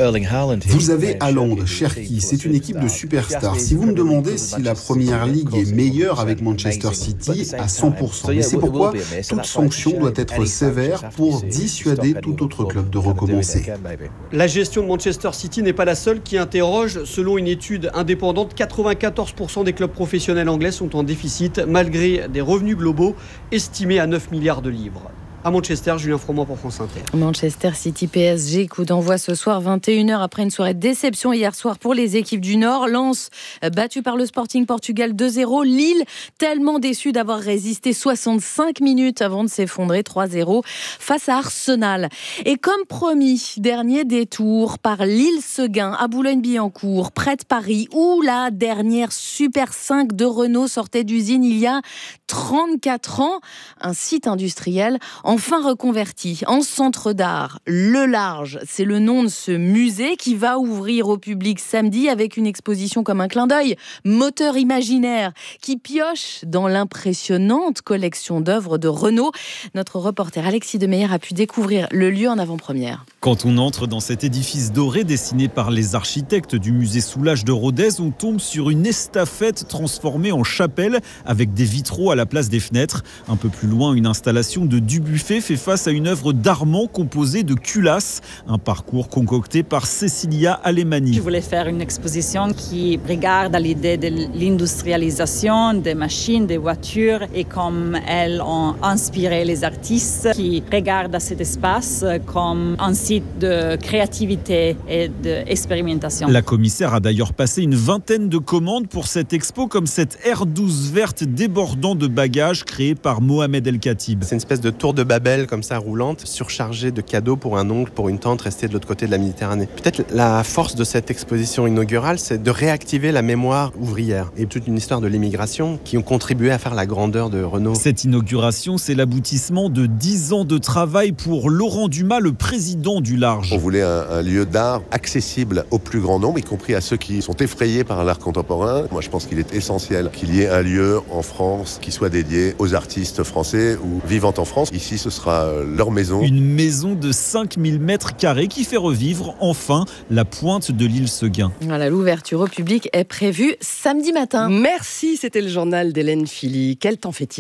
[SPEAKER 24] Vous avez Haaland, Cherki, c'est une équipe de superstars. Si vous me demandez si la Première Ligue est meilleure avec Manchester City, à cent pour cent. Mais c'est pourquoi toute sanction doit être sévère pour dissuader tout autre club de recommencer.
[SPEAKER 22] La gestion de Manchester City n'est pas la seule qui interroge. Selon une étude indépendante, quatre-vingt-quatorze pour cent des clubs professionnels anglais sont en déficit malgré des revenus globaux estimé à neuf milliards de livres. À Manchester, Julien Froment pour France Inter.
[SPEAKER 8] Manchester City P S G, coup d'envoi ce soir, vingt et une heures, après une soirée de déception hier soir pour les équipes du Nord. Lens, battu par le Sporting Portugal deux zéro. Lille, tellement déçu d'avoir résisté soixante-cinq minutes avant de s'effondrer trois zéro face à Arsenal. Et comme promis, dernier détour par Lille-Seguin à Boulogne-Billancourt, près de Paris, où la dernière Super cinq de Renault sortait d'usine il y a trente-quatre ans. Un site industriel en enfin reconverti en centre d'art. Le Large, c'est le nom de ce musée qui va ouvrir au public samedi avec une exposition comme un clin d'œil, moteur imaginaire, qui pioche dans l'impressionnante collection d'œuvres de Renault. Notre reporter Alexis Demeyer a pu découvrir le lieu en avant-première.
[SPEAKER 25] Quand on entre dans cet édifice doré dessiné par les architectes du musée Soulages de Rodez, on tombe sur une estafette transformée en chapelle avec des vitraux à la place des fenêtres. Un peu plus loin, une installation de Dubuffet fait face à une œuvre d'Armand composée de culasses, un parcours concocté par Cécilia Alemani.
[SPEAKER 26] Je voulais faire une exposition qui regarde à l'idée de l'industrialisation des machines, des voitures et comme elles ont inspiré les artistes qui regardent à cet espace comme un site de créativité et d'expérimentation.
[SPEAKER 25] La commissaire a d'ailleurs passé une vingtaine de commandes pour cette expo, comme cette R douze verte débordant de bagages créée par Mohamed El Khatib.
[SPEAKER 27] C'est une espèce de tour de Babel comme ça roulante, surchargée de cadeaux pour un oncle, pour une tante restée de l'autre côté de la Méditerranée. Peut-être la force de cette exposition inaugurale, c'est de réactiver la mémoire ouvrière et toute une histoire de l'immigration qui ont contribué à faire la grandeur de Renault.
[SPEAKER 25] Cette inauguration, c'est l'aboutissement de dix ans de travail pour Laurent Dumas, le président du Large.
[SPEAKER 28] On voulait un, un lieu d'art accessible au plus grand nombre, y compris à ceux qui sont effrayés par l'art contemporain. Moi, je pense qu'il est essentiel qu'il y ait un lieu en France qui soit dédié aux artistes français ou vivant en France. Ici, ce sera leur maison.
[SPEAKER 25] Une maison de cinq mille mètres carrés qui fait revivre enfin la pointe de l'île Seguin.
[SPEAKER 8] Voilà, l'ouverture au public est prévue samedi matin.
[SPEAKER 2] Merci, c'était le journal d'Hélène Philly. Quel temps fait-il ?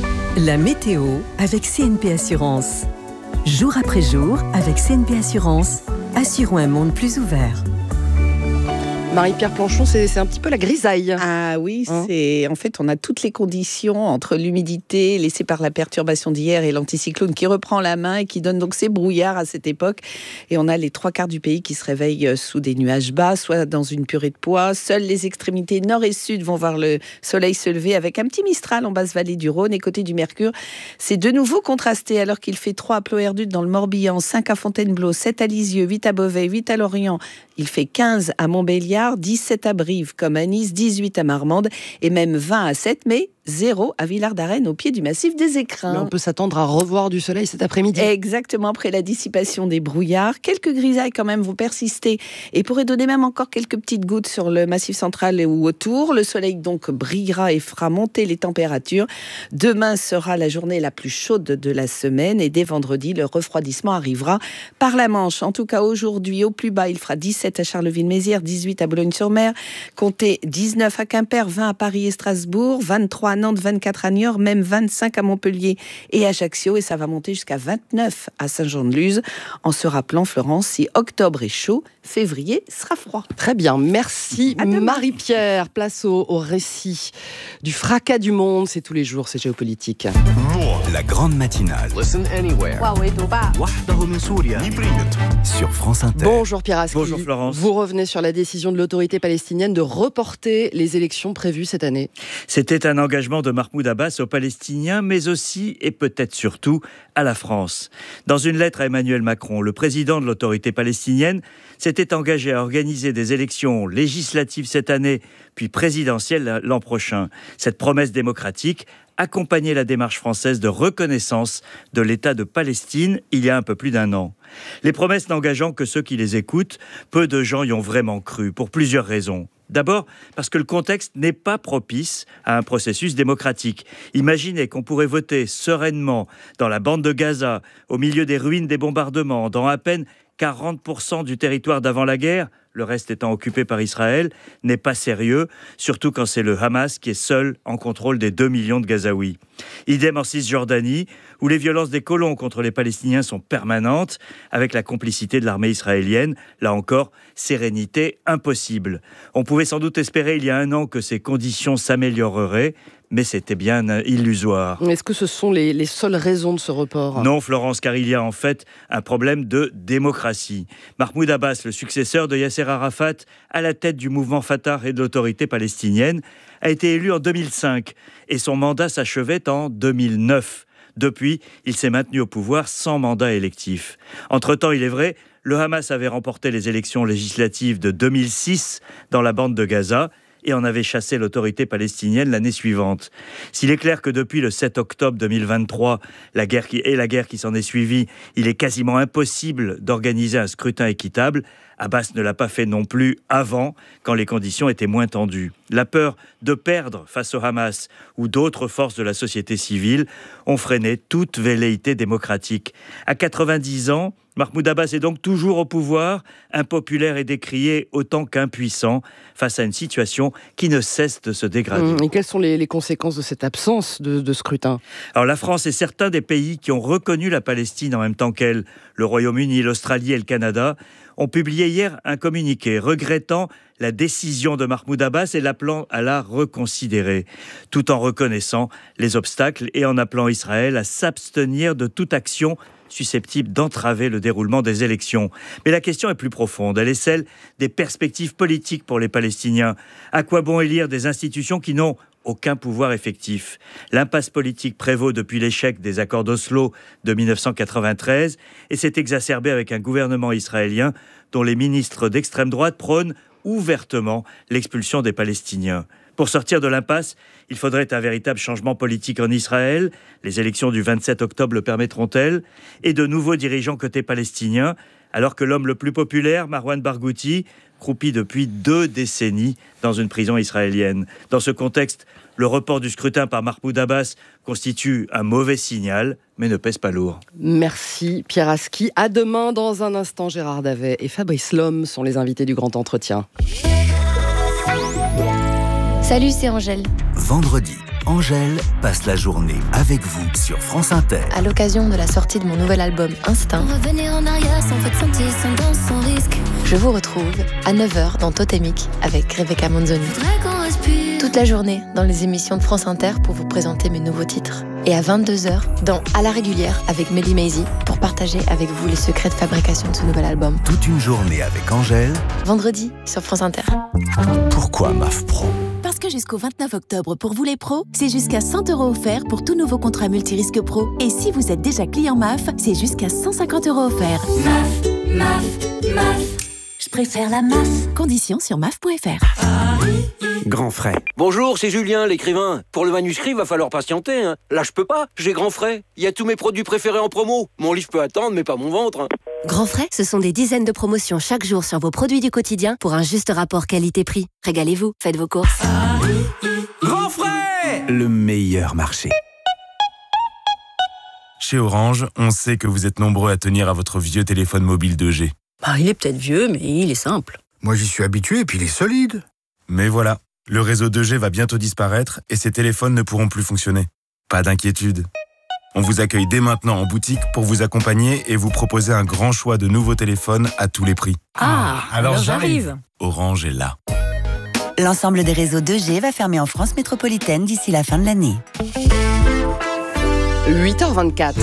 [SPEAKER 3] La météo avec C N P Assurance. Jour après jour, avec C N P Assurance, assurons un monde plus ouvert.
[SPEAKER 2] Marie-Pierre Planchon, c'est, c'est un petit peu la grisaille.
[SPEAKER 4] Ah oui,
[SPEAKER 2] Hein
[SPEAKER 4] c'est en fait on a toutes les conditions entre l'humidité laissée par la perturbation d'hier et l'anticyclone qui reprend la main et qui donne donc ces brouillards à cette époque. Et on a les trois quarts du pays qui se réveillent sous des nuages bas, soit dans une purée de pois. Seules les extrémités nord et sud vont voir le soleil se lever avec un petit Mistral en basse vallée du Rhône. Et côté du Mercure, c'est de nouveau contrasté alors qu'il fait trois à Ploerdut dans le Morbihan, cinq à Fontainebleau, sept à Lisieux, huit à Beauvais, huit à Lorient. Il fait quinze à Montbéliard, dix-sept à Brive comme à Nice, dix-huit à Marmande et même vingt à Sète, mais zéro à Villard-d'Arène au pied du massif des Écrins.
[SPEAKER 2] Mais on peut s'attendre à revoir du soleil cet après-midi.
[SPEAKER 4] Exactement, après la dissipation des brouillards. Quelques grisailles quand même vont persister et pourraient donner même encore quelques petites gouttes sur le massif central ou autour. Le soleil donc brillera et fera monter les températures. Demain sera la journée la plus chaude de la semaine et dès vendredi, le refroidissement arrivera par la Manche. En tout cas, aujourd'hui, au plus bas, il fera dix-sept à Charleville-Mézières, dix-huit à Boulogne-sur-Mer, comptez dix-neuf à Quimper, vingt à Paris et Strasbourg, vingt-trois à Nantes, vingt-quatre à Niort, même vingt-cinq à Montpellier et Ajaccio, et ça va monter jusqu'à vingt-neuf à Saint-Jean-de-Luz, en se rappelant, Florence, si octobre est chaud, février sera froid.
[SPEAKER 2] Très bien, merci Marie-Pierre. Place au, au récit du fracas du monde, c'est tous les jours, c'est géopolitique.
[SPEAKER 5] La grande matinale. Listen anywhere. Sur France Inter.
[SPEAKER 2] Bonjour Pierre Aski.
[SPEAKER 6] Bonjour Florence.
[SPEAKER 2] Vous revenez sur la décision de l'autorité palestinienne de reporter les élections prévues cette année.
[SPEAKER 6] C'était un engagement de Mahmoud Abbas aux Palestiniens, mais aussi et peut-être surtout à la France. Dans une lettre à Emmanuel Macron, le président de l'autorité palestinienne s'était engagé à organiser des élections législatives cette année, puis présidentielles l'an prochain. Cette promesse démocratique accompagnait la démarche française de reconnaissance de l'État de Palestine il y a un peu plus d'un an. Les promesses n'engageant que ceux qui les écoutent, peu de gens y ont vraiment cru, pour plusieurs raisons. D'abord, parce que le contexte n'est pas propice à un processus démocratique. Imaginez qu'on pourrait voter sereinement dans la bande de Gaza, au milieu des ruines des bombardements, dans à peine quarante pour cent du territoire d'avant la guerre, le reste étant occupé par Israël, n'est pas sérieux, surtout quand c'est le Hamas qui est seul en contrôle des deux millions de Gazaouis. Idem en Cisjordanie, où les violences des colons contre les Palestiniens sont permanentes, avec la complicité de l'armée israélienne. Là encore, sérénité impossible. On pouvait sans doute espérer il y a un an que ces conditions s'amélioreraient, mais c'était bien illusoire.
[SPEAKER 2] Est-ce que ce sont les, les seules raisons de ce report ?
[SPEAKER 6] Non, Florence, car il y a en fait un problème de démocratie. Mahmoud Abbas, le successeur de Yasser Arafat, à la tête du mouvement Fatah et de l'autorité palestinienne, a été élu en deux mille cinq et son mandat s'achevait en deux mille neuf. Depuis, il s'est maintenu au pouvoir sans mandat électif. Entre-temps, il est vrai, le Hamas avait remporté les élections législatives de deux mille six dans la bande de Gaza et en avait chassé l'autorité palestinienne l'année suivante. S'il est clair que depuis le sept octobre deux mille vingt-trois, la guerre qui, et la guerre qui s'en est suivie, il est quasiment impossible d'organiser un scrutin équitable, Abbas ne l'a pas fait non plus avant, quand les conditions étaient moins tendues. La peur de perdre face au Hamas ou d'autres forces de la société civile ont freiné toute velléité démocratique. À quatre-vingt-dix ans, Mahmoud Abbas est donc toujours au pouvoir, impopulaire et décrié autant qu'impuissant, face à une situation qui ne cesse de se dégrader.
[SPEAKER 2] Mmh, et quelles sont les, les conséquences de cette absence de, de scrutin ?
[SPEAKER 6] Alors la France et certains des pays qui ont reconnu la Palestine en même temps qu'elle, le Royaume-Uni, l'Australie et le Canada, ont publié hier un communiqué regrettant la décision de Mahmoud Abbas et l'appelant à la reconsidérer, tout en reconnaissant les obstacles et en appelant Israël à s'abstenir de toute action susceptible d'entraver le déroulement des élections. Mais la question est plus profonde. Elle est celle des perspectives politiques pour les Palestiniens. À quoi bon élire des institutions qui n'ont aucun pouvoir effectif ? L'impasse politique prévaut depuis l'échec des accords d'Oslo de dix-neuf cent quatre-vingt-treize et s'est exacerbée avec un gouvernement israélien dont les ministres d'extrême droite prônent ouvertement l'expulsion des Palestiniens. Pour sortir de l'impasse, il faudrait un véritable changement politique en Israël. Les élections du vingt-sept octobre le permettront-elles ? Et de nouveaux dirigeants côté palestinien, alors que l'homme le plus populaire, Marwan Barghouti, croupit depuis deux décennies dans une prison israélienne. Dans ce contexte, le report du scrutin par Mahmoud Abbas constitue un mauvais signal, mais ne pèse pas lourd.
[SPEAKER 2] Merci Pierre Aski. À demain, dans un instant, Gérard Davet et Fabrice Lhomme sont les invités du Grand Entretien.
[SPEAKER 9] Salut, c'est Angèle.
[SPEAKER 5] Vendredi, Angèle passe la journée avec vous sur France Inter.
[SPEAKER 9] À l'occasion de la sortie de mon nouvel album Instinct,
[SPEAKER 10] revenir en arrière sans faute sentir, sans danse, sans risque.
[SPEAKER 9] Je vous retrouve à neuf heures dans Totémique avec Rebecca Manzoni. Toute la journée dans les émissions de France Inter pour vous présenter mes nouveaux titres. Et à vingt-deux heures dans À la régulière avec Melly Maisy pour partager avec vous les secrets de fabrication de ce nouvel album.
[SPEAKER 5] Toute une journée avec Angèle.
[SPEAKER 9] Vendredi sur France Inter.
[SPEAKER 5] Pourquoi M A F Pro ?
[SPEAKER 10] Parce que jusqu'au vingt-neuf octobre, pour vous les pros, c'est jusqu'à cent euros offerts pour tout nouveau contrat multirisque pro. Et si vous êtes déjà client M A F, c'est jusqu'à cent cinquante euros offerts. M A F, M A F, M A F. Je préfère la M A F. Conditions sur M A F point F R.
[SPEAKER 5] Grand frais.
[SPEAKER 11] Bonjour, c'est Julien, l'écrivain. Pour le manuscrit, va falloir patienter. Hein. Là, je peux pas. J'ai Grand frais. Il y a tous mes produits préférés en promo. Mon livre peut attendre, mais pas mon ventre. Hein.
[SPEAKER 10] Grand frais, ce sont des dizaines de promotions chaque jour sur vos produits du quotidien pour un juste rapport qualité-prix. Régalez-vous, faites vos courses.
[SPEAKER 5] Grand frais, le meilleur marché.
[SPEAKER 12] Chez Orange, on sait que vous êtes nombreux à tenir à votre vieux téléphone mobile deux G.
[SPEAKER 13] Bah, il est peut-être vieux, mais il est simple.
[SPEAKER 12] Moi, j'y suis habitué et puis il est solide. Mais voilà, le réseau deux G va bientôt disparaître et ces téléphones ne pourront plus fonctionner. Pas d'inquiétude. On vous accueille dès maintenant en boutique pour vous accompagner et vous proposer un grand choix de nouveaux téléphones à tous les prix.
[SPEAKER 13] Ah, alors, alors j'arrive.
[SPEAKER 12] Orange est là.
[SPEAKER 14] L'ensemble des réseaux deux G va fermer en France métropolitaine d'ici la fin de l'année.
[SPEAKER 2] huit heures vingt-quatre.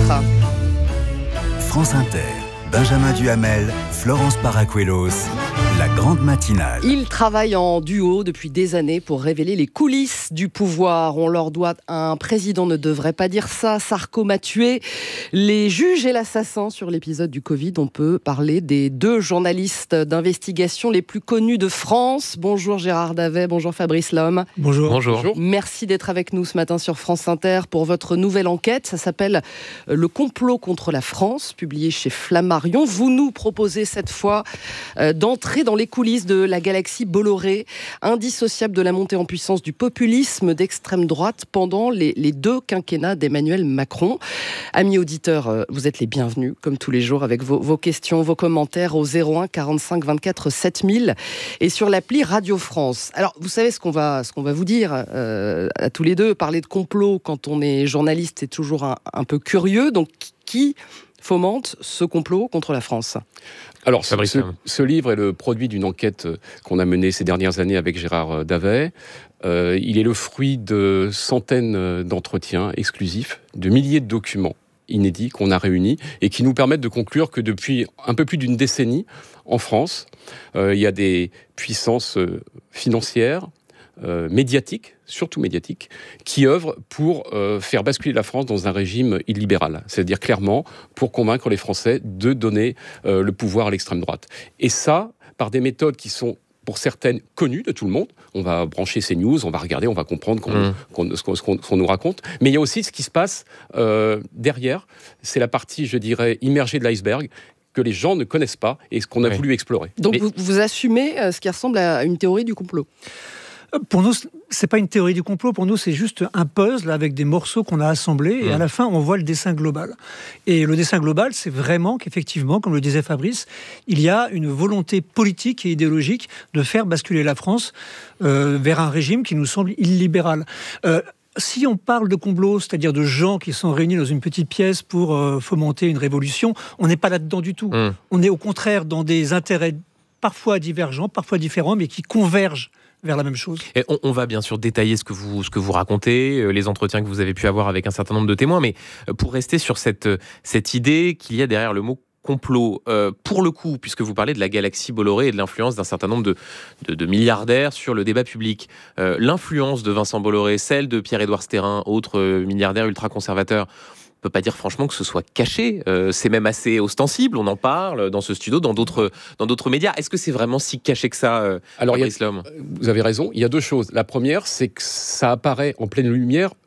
[SPEAKER 5] France Inter. Benjamin Duhamel, Florence Paracuelos, la grande matinale.
[SPEAKER 2] Ils travaillent en duo depuis des années pour révéler les coulisses du pouvoir. On leur doit un président ne devrait pas dire ça, Sarko m'a tué. Les juges et l'assassin sur l'épisode du Covid. On peut parler des deux journalistes d'investigation les plus connus de France. Bonjour Gérard Davet, bonjour Fabrice Lhomme.
[SPEAKER 23] Bonjour.
[SPEAKER 12] Bonjour.
[SPEAKER 2] Merci d'être avec nous ce matin sur France Inter pour votre nouvelle enquête. Ça s'appelle « Le complot contre la France », publié chez Flammarion. Vous nous proposez cette fois euh, d'entrer dans les coulisses de la galaxie Bolloré, indissociable de la montée en puissance du populisme d'extrême droite pendant les, les deux quinquennats d'Emmanuel Macron. Amis auditeurs, euh, vous êtes les bienvenus, comme tous les jours, avec vos, vos questions, vos commentaires au zéro un quarante-cinq vingt-quatre sept mille et sur l'appli Radio France. Alors, vous savez ce qu'on va, ce qu'on va vous dire euh, à tous les deux. Parler de complot quand on est journaliste, c'est toujours un, un peu curieux. Donc, qui fomente ce complot contre la France?
[SPEAKER 15] Alors, ce, ce, ce livre est le produit d'une enquête qu'on a menée ces dernières années avec Gérard Davet. Euh, il est le fruit de centaines d'entretiens exclusifs, de milliers de documents inédits qu'on a réunis et qui nous permettent de conclure que depuis un peu plus d'une décennie, en France, euh, il y a des puissances financières, Euh, médiatiques, surtout médiatiques, qui œuvrent pour euh, faire basculer la France dans un régime illibéral. C'est-à-dire clairement pour convaincre les Français de donner euh, le pouvoir à l'extrême droite. Et ça, par des méthodes qui sont pour certaines connues de tout le monde. On va brancher ces news, on va regarder, on va comprendre qu'on, mmh. qu'on, ce, qu'on, ce qu'on nous raconte. Mais il y a aussi ce qui se passe euh, derrière. C'est la partie, je dirais, immergée de l'iceberg, que les gens ne connaissent pas et ce qu'on a oui. voulu explorer.
[SPEAKER 2] Donc
[SPEAKER 15] Mais...
[SPEAKER 2] vous, vous assumez euh, ce qui ressemble à une théorie du complot?
[SPEAKER 23] Pour nous, c'est pas une théorie du complot. Pour nous, c'est juste un puzzle avec des morceaux qu'on a assemblés. Et mmh. à la fin, on voit le dessin global. Et le dessin global, c'est vraiment qu'effectivement, comme le disait Fabrice, il y a une volonté politique et idéologique de faire basculer la France euh, vers un régime qui nous semble illibéral. Euh, Si on parle de complot, c'est-à-dire de gens qui sont réunis dans une petite pièce pour euh, fomenter une révolution, on n'est pas là-dedans du tout. Mmh. On est au contraire dans des intérêts parfois divergents, parfois différents, mais qui convergent vers la même chose.
[SPEAKER 16] Et on, on va bien sûr détailler ce que vous, ce que vous racontez, euh, les entretiens que vous avez pu avoir avec un certain nombre de témoins, mais pour rester sur cette, cette idée qu'il y a derrière le mot complot, euh, pour le coup, puisque vous parlez de la galaxie Bolloré et de l'influence d'un certain nombre de, de, de milliardaires sur le débat public, euh, l'influence de Vincent Bolloré, celle de Pierre-Édouard Stérin, autre euh, milliardaire ultra-conservateur, on ne peut pas dire franchement que ce soit caché, euh, c'est même assez ostensible, on en parle dans ce studio, dans d'autres, dans d'autres médias. Est-ce que c'est vraiment si caché que ça, euh,
[SPEAKER 15] Alors,
[SPEAKER 16] Fabrice Lhomme ?
[SPEAKER 15] Vous avez raison, il y a deux choses. La première, c'est que ça apparaît en pleine lumière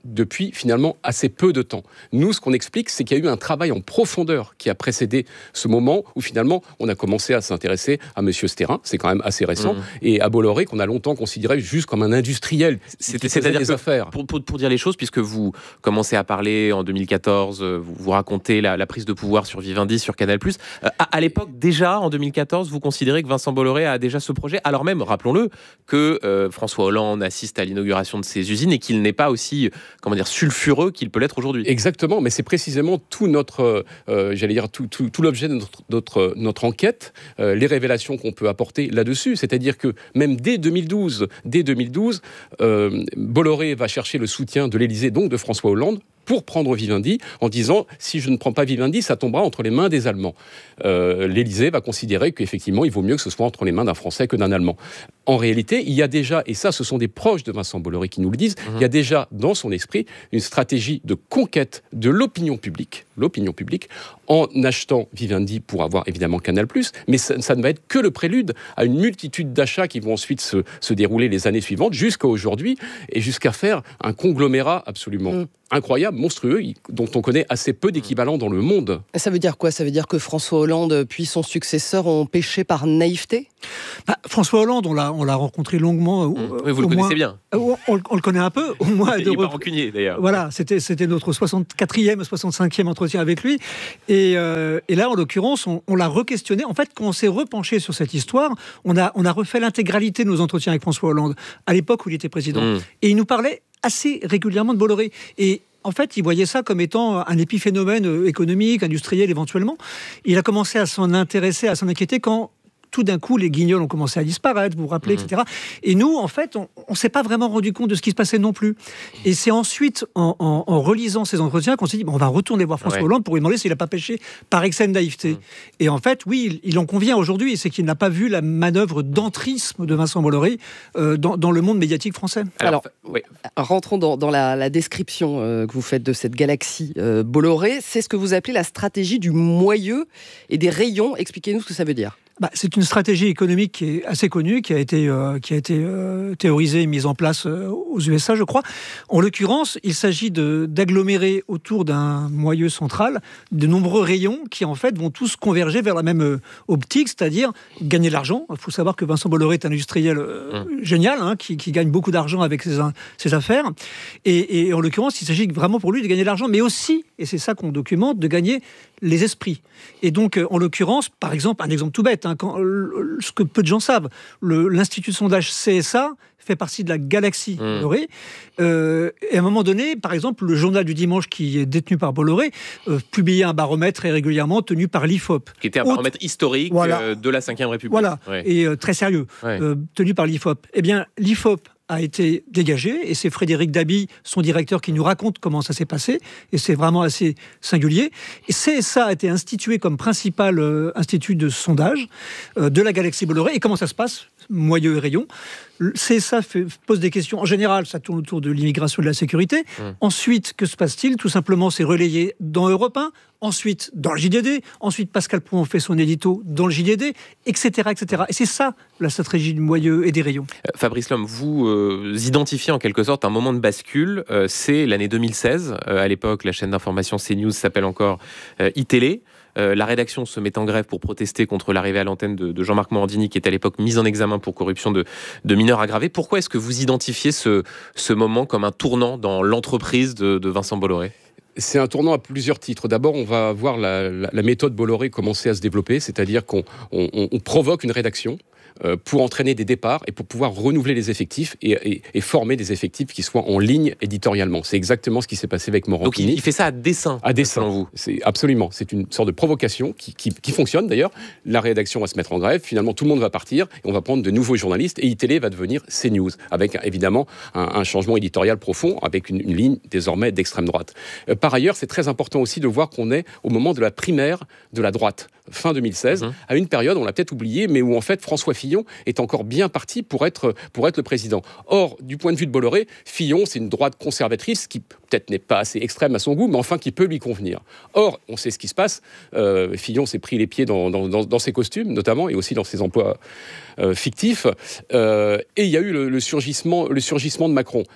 [SPEAKER 15] depuis finalement assez peu de temps. Nous, ce qu'on explique, c'est qu'il y a eu un travail en profondeur qui a précédé ce moment où finalement on a commencé à s'intéresser à M. Sterrin, c'est quand même assez récent, mmh. et à Bolloré, qu'on a longtemps considéré juste comme un industriel.
[SPEAKER 16] C'était, c'est-à-dire
[SPEAKER 15] des affaires.
[SPEAKER 16] Pour, pour, pour dire les choses, puisque vous commencez à parler en deux mille quatorze, vous, vous racontez la, la prise de pouvoir sur Vivendi, sur Canal+. Euh, à, à l'époque, déjà, en deux mille quatorze, vous considérez que Vincent Bolloré a déjà ce projet, alors même, rappelons-le, que euh, François Hollande assiste à l'inauguration de ces usines et qu'il n'est pas aussi, comment dire, sulfureux qu'il peut l'être aujourd'hui.
[SPEAKER 15] Exactement, mais c'est précisément tout notre, euh, j'allais dire, tout, tout, tout l'objet de notre, notre, notre enquête, euh, les révélations qu'on peut apporter là-dessus. C'est-à-dire que même dès deux mille douze, dès deux mille douze, euh, Bolloré va chercher le soutien de l'Élysée, donc de François Hollande, pour prendre Vivendi, en disant « si je ne prends pas Vivendi, ça tombera entre les mains des Allemands euh, ». L'Élysée va considérer qu'effectivement, il vaut mieux que ce soit entre les mains d'un Français que d'un Allemand. En réalité, il y a déjà, et ça, ce sont des proches de Vincent Bolloré qui nous le disent, mmh. il y a déjà dans son esprit une stratégie de conquête de l'opinion publique, l'opinion publique, en achetant Vivendi pour avoir évidemment Canal+, mais ça, ça ne va être que le prélude à une multitude d'achats qui vont ensuite se, se dérouler les années suivantes, jusqu'à aujourd'hui, et jusqu'à faire un conglomérat absolument mmh. incroyable, monstrueux, dont on connaît assez peu d'équivalents dans le monde.
[SPEAKER 2] Ça veut dire quoi ? Ça veut dire que François Hollande puis son successeur ont péché par naïveté ?
[SPEAKER 1] bah, François Hollande, on l'a, on l'a rencontré longuement.
[SPEAKER 16] Mmh. Euh, oui, vous le connaissez
[SPEAKER 1] moins,
[SPEAKER 16] bien.
[SPEAKER 1] Euh, on, on le connaît un peu. Au moins
[SPEAKER 16] il n'est pas rancunier, d'ailleurs.
[SPEAKER 1] Voilà, c'était, c'était notre soixante-quatrième, soixante-cinquième entretien avec lui. Et, euh, et là, en l'occurrence, on, on l'a re-questionné. En fait, quand on s'est repenché sur cette histoire, on a, on a refait l'intégralité de nos entretiens avec François Hollande, à l'époque où il était président. Mmh. Et il nous parlait assez régulièrement de Bolloré. Et en fait, il voyait ça comme étant un épiphénomène économique, industriel éventuellement. Il a commencé à s'en intéresser, à s'en inquiéter quand tout d'un coup, les guignols ont commencé à disparaître, vous vous rappelez, mmh. et cetera. Et nous, en fait, on ne s'est pas vraiment rendu compte de ce qui se passait non plus. Et c'est ensuite, en, en, en relisant ces entretiens, qu'on s'est dit, bon, on va retourner voir François ouais. Hollande pour lui demander s'il n'a pas péché par excès de naïveté. Mmh. Et en fait, oui, il, il en convient aujourd'hui, c'est qu'il n'a pas vu la manœuvre d'entrisme de Vincent Bolloré euh, dans, dans le monde médiatique français.
[SPEAKER 2] Alors, Alors oui. rentrons dans, dans la, la description euh, que vous faites de cette galaxie euh, Bolloré. C'est ce que vous appelez la stratégie du moyeu et des rayons. Expliquez-nous ce que ça veut dire.
[SPEAKER 1] Bah, c'est une stratégie économique qui est assez connue, qui a été, euh, qui a été euh, théorisée et mise en place euh, aux U S A, je crois. En l'occurrence, il s'agit de, d'agglomérer autour d'un moyeu central de nombreux rayons qui, en fait, vont tous converger vers la même euh, optique, c'est-à-dire gagner de l'argent. Il faut savoir que Vincent Bolloré est un industriel euh, mmh. génial, hein, qui, qui gagne beaucoup d'argent avec ses, ses affaires. Et, et en l'occurrence, il s'agit vraiment pour lui de gagner de l'argent, mais aussi, et c'est ça qu'on documente, de gagner les esprits. Et donc, en l'occurrence, par exemple, un exemple tout bête, hein, quand, ce que peu de gens savent, le, l'Institut de sondage C S A fait partie de la galaxie mmh. Bolloré. Euh, et à un moment donné, par exemple, le journal du dimanche qui est détenu par Bolloré euh, publiait un baromètre très régulièrement tenu par l'I F O P.
[SPEAKER 16] Qui était un Autre... baromètre historique voilà. euh, de la cinquième République.
[SPEAKER 1] Voilà,
[SPEAKER 16] ouais.
[SPEAKER 1] et euh, très sérieux, ouais. euh, tenu par l'I F O P. Eh bien, l'I F O P a été dégagé, et c'est Frédéric Dabi, son directeur, qui nous raconte comment ça s'est passé, et c'est vraiment assez singulier. Et C S A a été institué comme principal euh, institut de sondage euh, de la galaxie Bolloré. Et comment ça se passe ? Moyeu et rayon. Le C S A fait, pose des questions. En général, ça tourne autour de l'immigration et de la sécurité. Mmh. Ensuite, que se passe-t-il ? Tout simplement, c'est relayé dans Europe un, ensuite dans le J D D, ensuite Pascal Praud fait son édito dans le J D D, et cetera, et cetera. Et c'est ça, la stratégie du moyeu et des rayons.
[SPEAKER 16] Euh, Fabrice Lhomme, vous euh, identifiez en quelque sorte un moment de bascule. Euh, c'est l'année deux mille seize. Euh, à l'époque, la chaîne d'information CNews s'appelle encore euh, iTélé. Euh, la rédaction se met en grève pour protester contre l'arrivée à l'antenne de, de Jean-Marc Morandini, qui est à l'époque mis en examen pour corruption de, de mineurs aggravés. Pourquoi est-ce que vous identifiez ce, ce moment comme un tournant dans l'entreprise de, de Vincent Bolloré ?
[SPEAKER 15] C'est un tournant à plusieurs titres. D'abord, on va voir la, la, la méthode Bolloré commencer à se développer, c'est-à-dire qu'on on, on provoque une rédaction euh, pour entraîner des départs et pour pouvoir renouveler les effectifs et, et, et former des effectifs qui soient en ligne éditorialement. C'est exactement ce qui s'est passé avec Morandini.
[SPEAKER 16] Donc il fait ça à dessein,
[SPEAKER 15] à dessein,
[SPEAKER 16] selon vous.
[SPEAKER 15] C'est absolument. C'est une sorte de provocation qui, qui, qui fonctionne d'ailleurs. La rédaction va se mettre en grève. Finalement, tout le monde va partir et on va prendre de nouveaux journalistes. Et iTélé va devenir CNews, avec évidemment un, un changement éditorial profond, avec une, une ligne désormais d'extrême droite. Euh, par ailleurs, c'est très important aussi de voir qu'on est au moment de la primaire de la droite, fin deux mille seize, mmh. à une période, on l'a peut-être oublié, mais où en fait François Fillon est encore bien parti pour être, pour être le président. Or, du point de vue de Bolloré, Fillon, c'est une droite conservatrice qui peut-être n'est pas assez extrême à son goût, mais enfin qui peut lui convenir. Or, on sait ce qui se passe. Euh, Fillon s'est pris les pieds dans, dans, dans, dans ses costumes, notamment, et aussi dans ses emplois euh, fictifs. Euh, et il y a eu le, le, surgissement, le surgissement de Macron.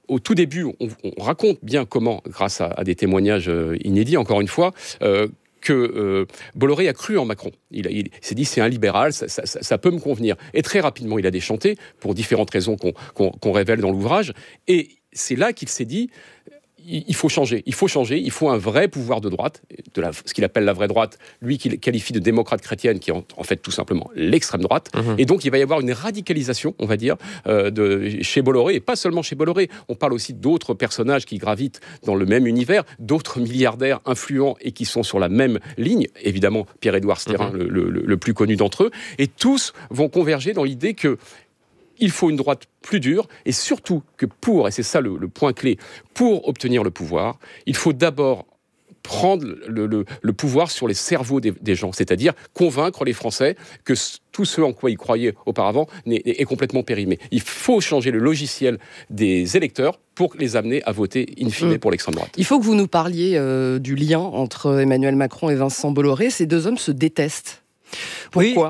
[SPEAKER 15] au tout début, on, on raconte bien comment, grâce à, à des témoignages inédits, encore une fois, euh, que euh, Bolloré a cru en Macron. Il, a, il, il s'est dit, c'est un libéral, ça, ça, ça, ça peut me convenir. Et très rapidement, il a déchanté, pour différentes raisons qu'on, qu'on, qu'on révèle dans l'ouvrage. Et c'est là qu'il s'est dit, il faut changer, il faut changer, il faut un vrai pouvoir de droite, de la, ce qu'il appelle la vraie droite, lui qu'il qualifie de démocrate chrétienne, qui est en, en fait tout simplement l'extrême droite. Mmh. Et donc il va y avoir une radicalisation, on va dire, euh, de, chez Bolloré, et pas seulement chez Bolloré. On parle aussi d'autres personnages qui gravitent dans le même univers, d'autres milliardaires influents et qui sont sur la même ligne. Évidemment, Pierre-Édouard Stérin, mmh. le, le, le plus connu d'entre eux. Et tous vont converger dans l'idée que il faut une droite plus dure, et surtout que pour, et c'est ça le, le point clé, pour obtenir le pouvoir, il faut d'abord prendre le, le, le pouvoir sur les cerveaux des, des gens, c'est-à-dire convaincre les Français que tout ce en quoi ils croyaient auparavant est, est complètement périmé. Il faut changer le logiciel des électeurs pour les amener à voter in fine mmh. pour l'extrême droite.
[SPEAKER 2] Il faut que vous nous parliez euh, du lien entre Emmanuel Macron et Vincent Bolloré. Ces deux hommes se détestent. Pourquoi ?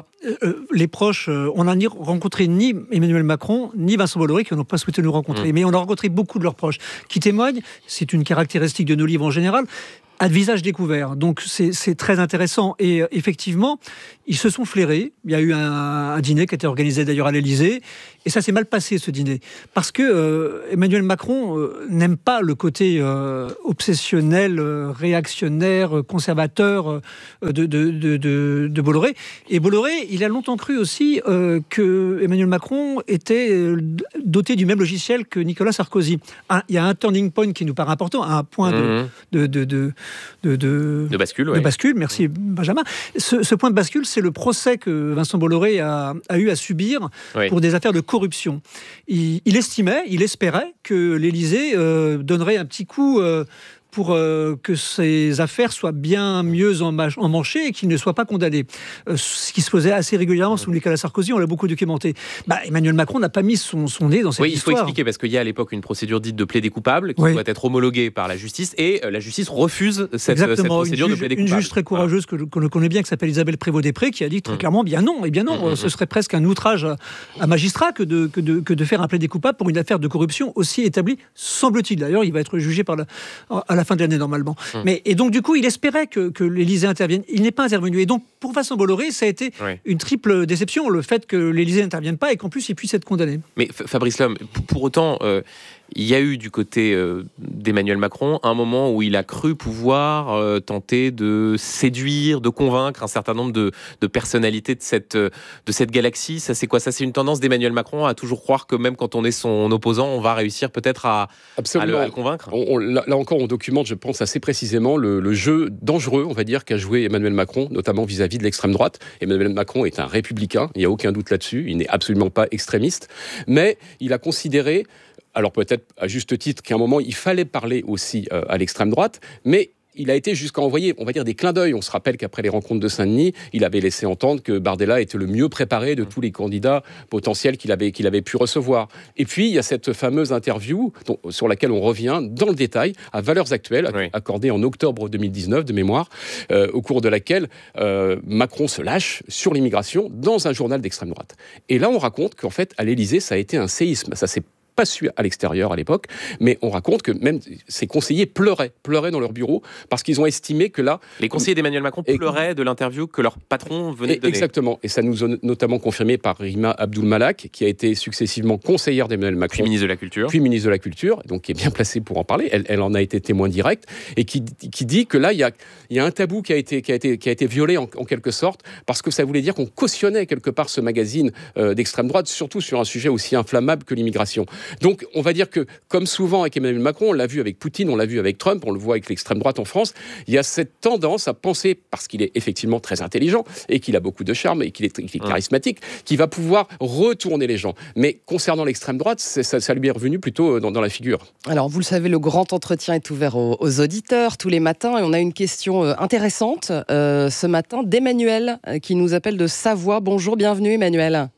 [SPEAKER 1] Oui, euh, les proches, euh, on n'a ni rencontré ni Emmanuel Macron, ni Vincent Bolloré, qui n'ont pas souhaité nous rencontrer. Mmh. Mais on a rencontré beaucoup de leurs proches, qui témoignent, c'est une caractéristique de nos livres en général, à visage découvert. Donc c'est, c'est très intéressant. Et euh, effectivement, ils se sont flairés. Il y a eu un, un dîner qui a été organisé d'ailleurs à l'Élysée. Et ça s'est mal passé, ce dîner. Parce que euh, Emmanuel Macron euh, n'aime pas le côté euh, obsessionnel, euh, réactionnaire, conservateur euh, de, de, de, de, de Bolloré. Et Bolloré, il a longtemps cru aussi euh, que Emmanuel Macron était doté du même logiciel que Nicolas Sarkozy. Un, il y a un turning point qui nous paraît important, un point mmh. de... de, de, de De, de,
[SPEAKER 16] de bascule,
[SPEAKER 1] de
[SPEAKER 16] ouais.
[SPEAKER 1] bascule, merci Benjamin. Ce, ce point de bascule, c'est le procès que Vincent Bolloré a, a eu à subir oui. pour des affaires de corruption. Il, il estimait, il espérait que l'Élysée euh, donnerait un petit coup euh, pour euh, que ces affaires soient bien mieux emmanchées et qu'il ne soit pas condamné. Euh, ce qui se faisait assez régulièrement sous Nicolas Sarkozy, on l'a beaucoup documenté. Bah, Emmanuel Macron n'a pas mis son, son nez dans cette
[SPEAKER 16] oui,
[SPEAKER 1] histoire.
[SPEAKER 16] Oui, il faut expliquer, parce qu'il y a à l'époque une procédure dite de plaidé coupable qui oui. doit être homologuée par la justice, et euh, la justice refuse cette, cette procédure
[SPEAKER 1] juge,
[SPEAKER 16] de plaidé coupable.
[SPEAKER 1] Une juge très courageuse voilà. que, que l'on connaît bien, qui s'appelle Isabelle Prévost-Després, qui a dit très mmh. clairement, bien non, et bien non, mmh. ce serait presque un outrage à magistrat que de, que, de, que de faire un plaidé coupable pour une affaire de corruption aussi établie, semble-t-il. D'ailleurs, il va être jugé par la, à la fin de l'année, normalement. Hum. Mais, et donc, du coup, il espérait que, que l'Élysée intervienne. Il n'est pas intervenu. Et donc, pour Vincent Bolloré, ça a été oui. une triple déception, le fait que l'Élysée n'intervienne pas et qu'en plus, il puisse être condamné.
[SPEAKER 16] Mais Fabrice Lhomme, pour autant... Euh... Il y a eu du côté euh, d'Emmanuel Macron un moment où il a cru pouvoir euh, tenter de séduire, de convaincre un certain nombre de, de personnalités de cette, de cette galaxie. Ça, c'est quoi ? Ça, c'est une tendance d'Emmanuel Macron à toujours croire que même quand on est son opposant, on va réussir peut-être à, à, le, à le convaincre.
[SPEAKER 15] On, on, là, là encore, on documente, je pense, assez précisément le, le jeu dangereux, on va dire, qu'a joué Emmanuel Macron, notamment vis-à-vis de l'extrême droite. Emmanuel Macron est un républicain, il n'y a aucun doute là-dessus. Il n'est absolument pas extrémiste, mais il a considéré, alors peut-être à juste titre, qu'à un moment, il fallait parler aussi euh, à l'extrême droite, mais il a été jusqu'à envoyer, on va dire, des clins d'œil. On se rappelle qu'après les rencontres de Saint-Denis, il avait laissé entendre que Bardella était le mieux préparé de tous les candidats potentiels qu'il avait, qu'il avait pu recevoir. Et puis, il y a cette fameuse interview dont, sur laquelle on revient dans le détail, à Valeurs Actuelles, oui. accordée en octobre deux mille dix-neuf, de mémoire, euh, au cours de laquelle euh, Macron se lâche sur l'immigration dans un journal d'extrême droite. Et là, on raconte qu'en fait, à l'Élysée, ça a été un séisme. Ça s'est pas su à l'extérieur à l'époque, mais on raconte que même ses conseillers pleuraient, pleuraient dans leur bureau parce qu'ils ont estimé que là...
[SPEAKER 16] Les conseillers d'Emmanuel Macron et... pleuraient de l'interview que leur patron venait de donner.
[SPEAKER 15] Exactement, et ça nous a notamment confirmé par Rima Abdul-Malak, qui a été successivement conseillère d'Emmanuel Macron.
[SPEAKER 16] Puis ministre de la Culture.
[SPEAKER 15] Puis ministre de la Culture, donc qui est bien placée pour en parler. Elle, elle en a été témoin direct, et qui, qui dit que là, il y a, il y a un tabou qui a été, qui a été, qui a été violé en, en quelque sorte, parce que ça voulait dire qu'on cautionnait quelque part ce magazine euh, d'extrême droite, surtout sur un sujet aussi inflammable que l'immigration. Donc, on va dire que, comme souvent avec Emmanuel Macron, on l'a vu avec Poutine, on l'a vu avec Trump, on le voit avec l'extrême droite en France, il y a cette tendance à penser, parce qu'il est effectivement très intelligent, et qu'il a beaucoup de charme, et qu'il est, qu'il est charismatique, qu'il va pouvoir retourner les gens. Mais concernant l'extrême droite, ça, ça lui est revenu plutôt dans, dans la figure.
[SPEAKER 2] Alors, vous le savez, le grand entretien est ouvert aux, aux auditeurs tous les matins, et on a une question intéressante euh, ce matin d'Emmanuel, qui nous appelle de Savoie. Bonjour, bienvenue Emmanuel.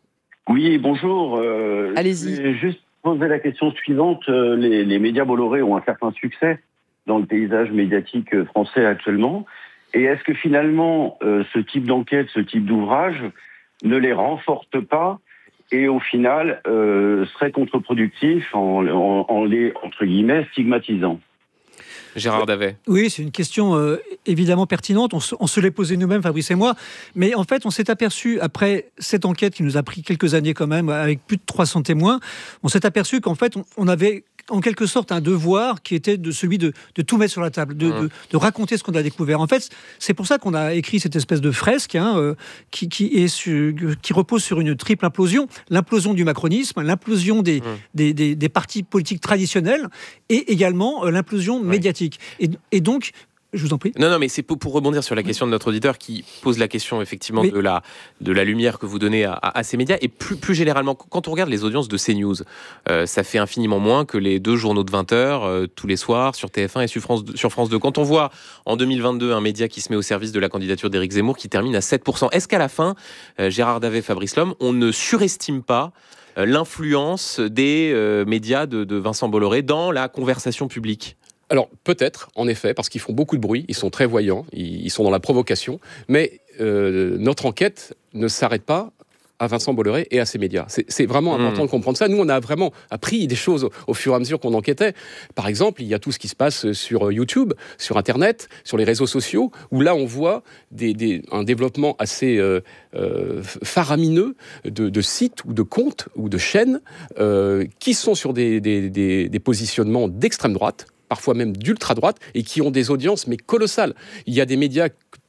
[SPEAKER 7] Oui, bonjour. Euh,
[SPEAKER 2] Allez-y.
[SPEAKER 7] Je vais juste poser la question suivante. Les, les médias Bolloré ont un certain succès dans le paysage médiatique français actuellement. Et est-ce que finalement, euh, ce type d'enquête, ce type d'ouvrage ne les renforce pas et au final euh, serait contre-productif en, en, en les, entre guillemets, stigmatisant.
[SPEAKER 16] Gérard Davet.
[SPEAKER 1] Oui, c'est une question euh, évidemment pertinente. On se, on se l'est posée nous-mêmes, Fabrice et moi. Mais en fait, on s'est aperçu, après cette enquête qui nous a pris quelques années quand même, avec plus de trois cents témoins, on s'est aperçu qu'en fait, on, on avait en quelque sorte un devoir qui était de celui de, de tout mettre sur la table, de, mmh. de, de raconter ce qu'on a découvert. En fait, c'est pour ça qu'on a écrit cette espèce de fresque hein, euh, qui, qui, est sur, qui repose sur une triple implosion. L'implosion du macronisme, l'implosion des, mmh. des, des, des partis politiques traditionnels et également euh, l'implosion ouais. médiatique. Et, et donc, je vous en prie.
[SPEAKER 16] Non, non, mais c'est pour, pour rebondir sur la question de notre auditeur qui pose la question effectivement mais... de, la, de la lumière que vous donnez à, à, à ces médias. Et plus, plus généralement, quand on regarde les audiences de CNews, euh, ça fait infiniment moins que les deux journaux de vingt heures euh, tous les soirs sur T F un et sur France, sur France deux. Quand on voit en deux mille vingt-deux un média qui se met au service de la candidature d'Éric Zemmour qui termine à sept pour cent, est-ce qu'à la fin, euh, Gérard Davet, Fabrice Lhomme, on ne surestime pas euh, l'influence des euh, médias de, de Vincent Bolloré dans la conversation publique ?
[SPEAKER 15] Alors peut-être, en effet, parce qu'ils font beaucoup de bruit, ils sont très voyants, ils sont dans la provocation, mais euh, notre enquête ne s'arrête pas à Vincent Bolloré et à ses médias. C'est, c'est vraiment important mmh. de comprendre ça. Nous, on a vraiment appris des choses au, au fur et à mesure qu'on enquêtait. Par exemple, il y a tout ce qui se passe sur YouTube, sur Internet, sur les réseaux sociaux, où là, on voit des, des, un développement assez euh, euh, faramineux de, de sites ou de comptes ou de chaînes euh, qui sont sur des, des, des, des positionnements d'extrême droite, parfois même d'ultra-droite, et qui ont des audiences mais colossales. Il y a des médias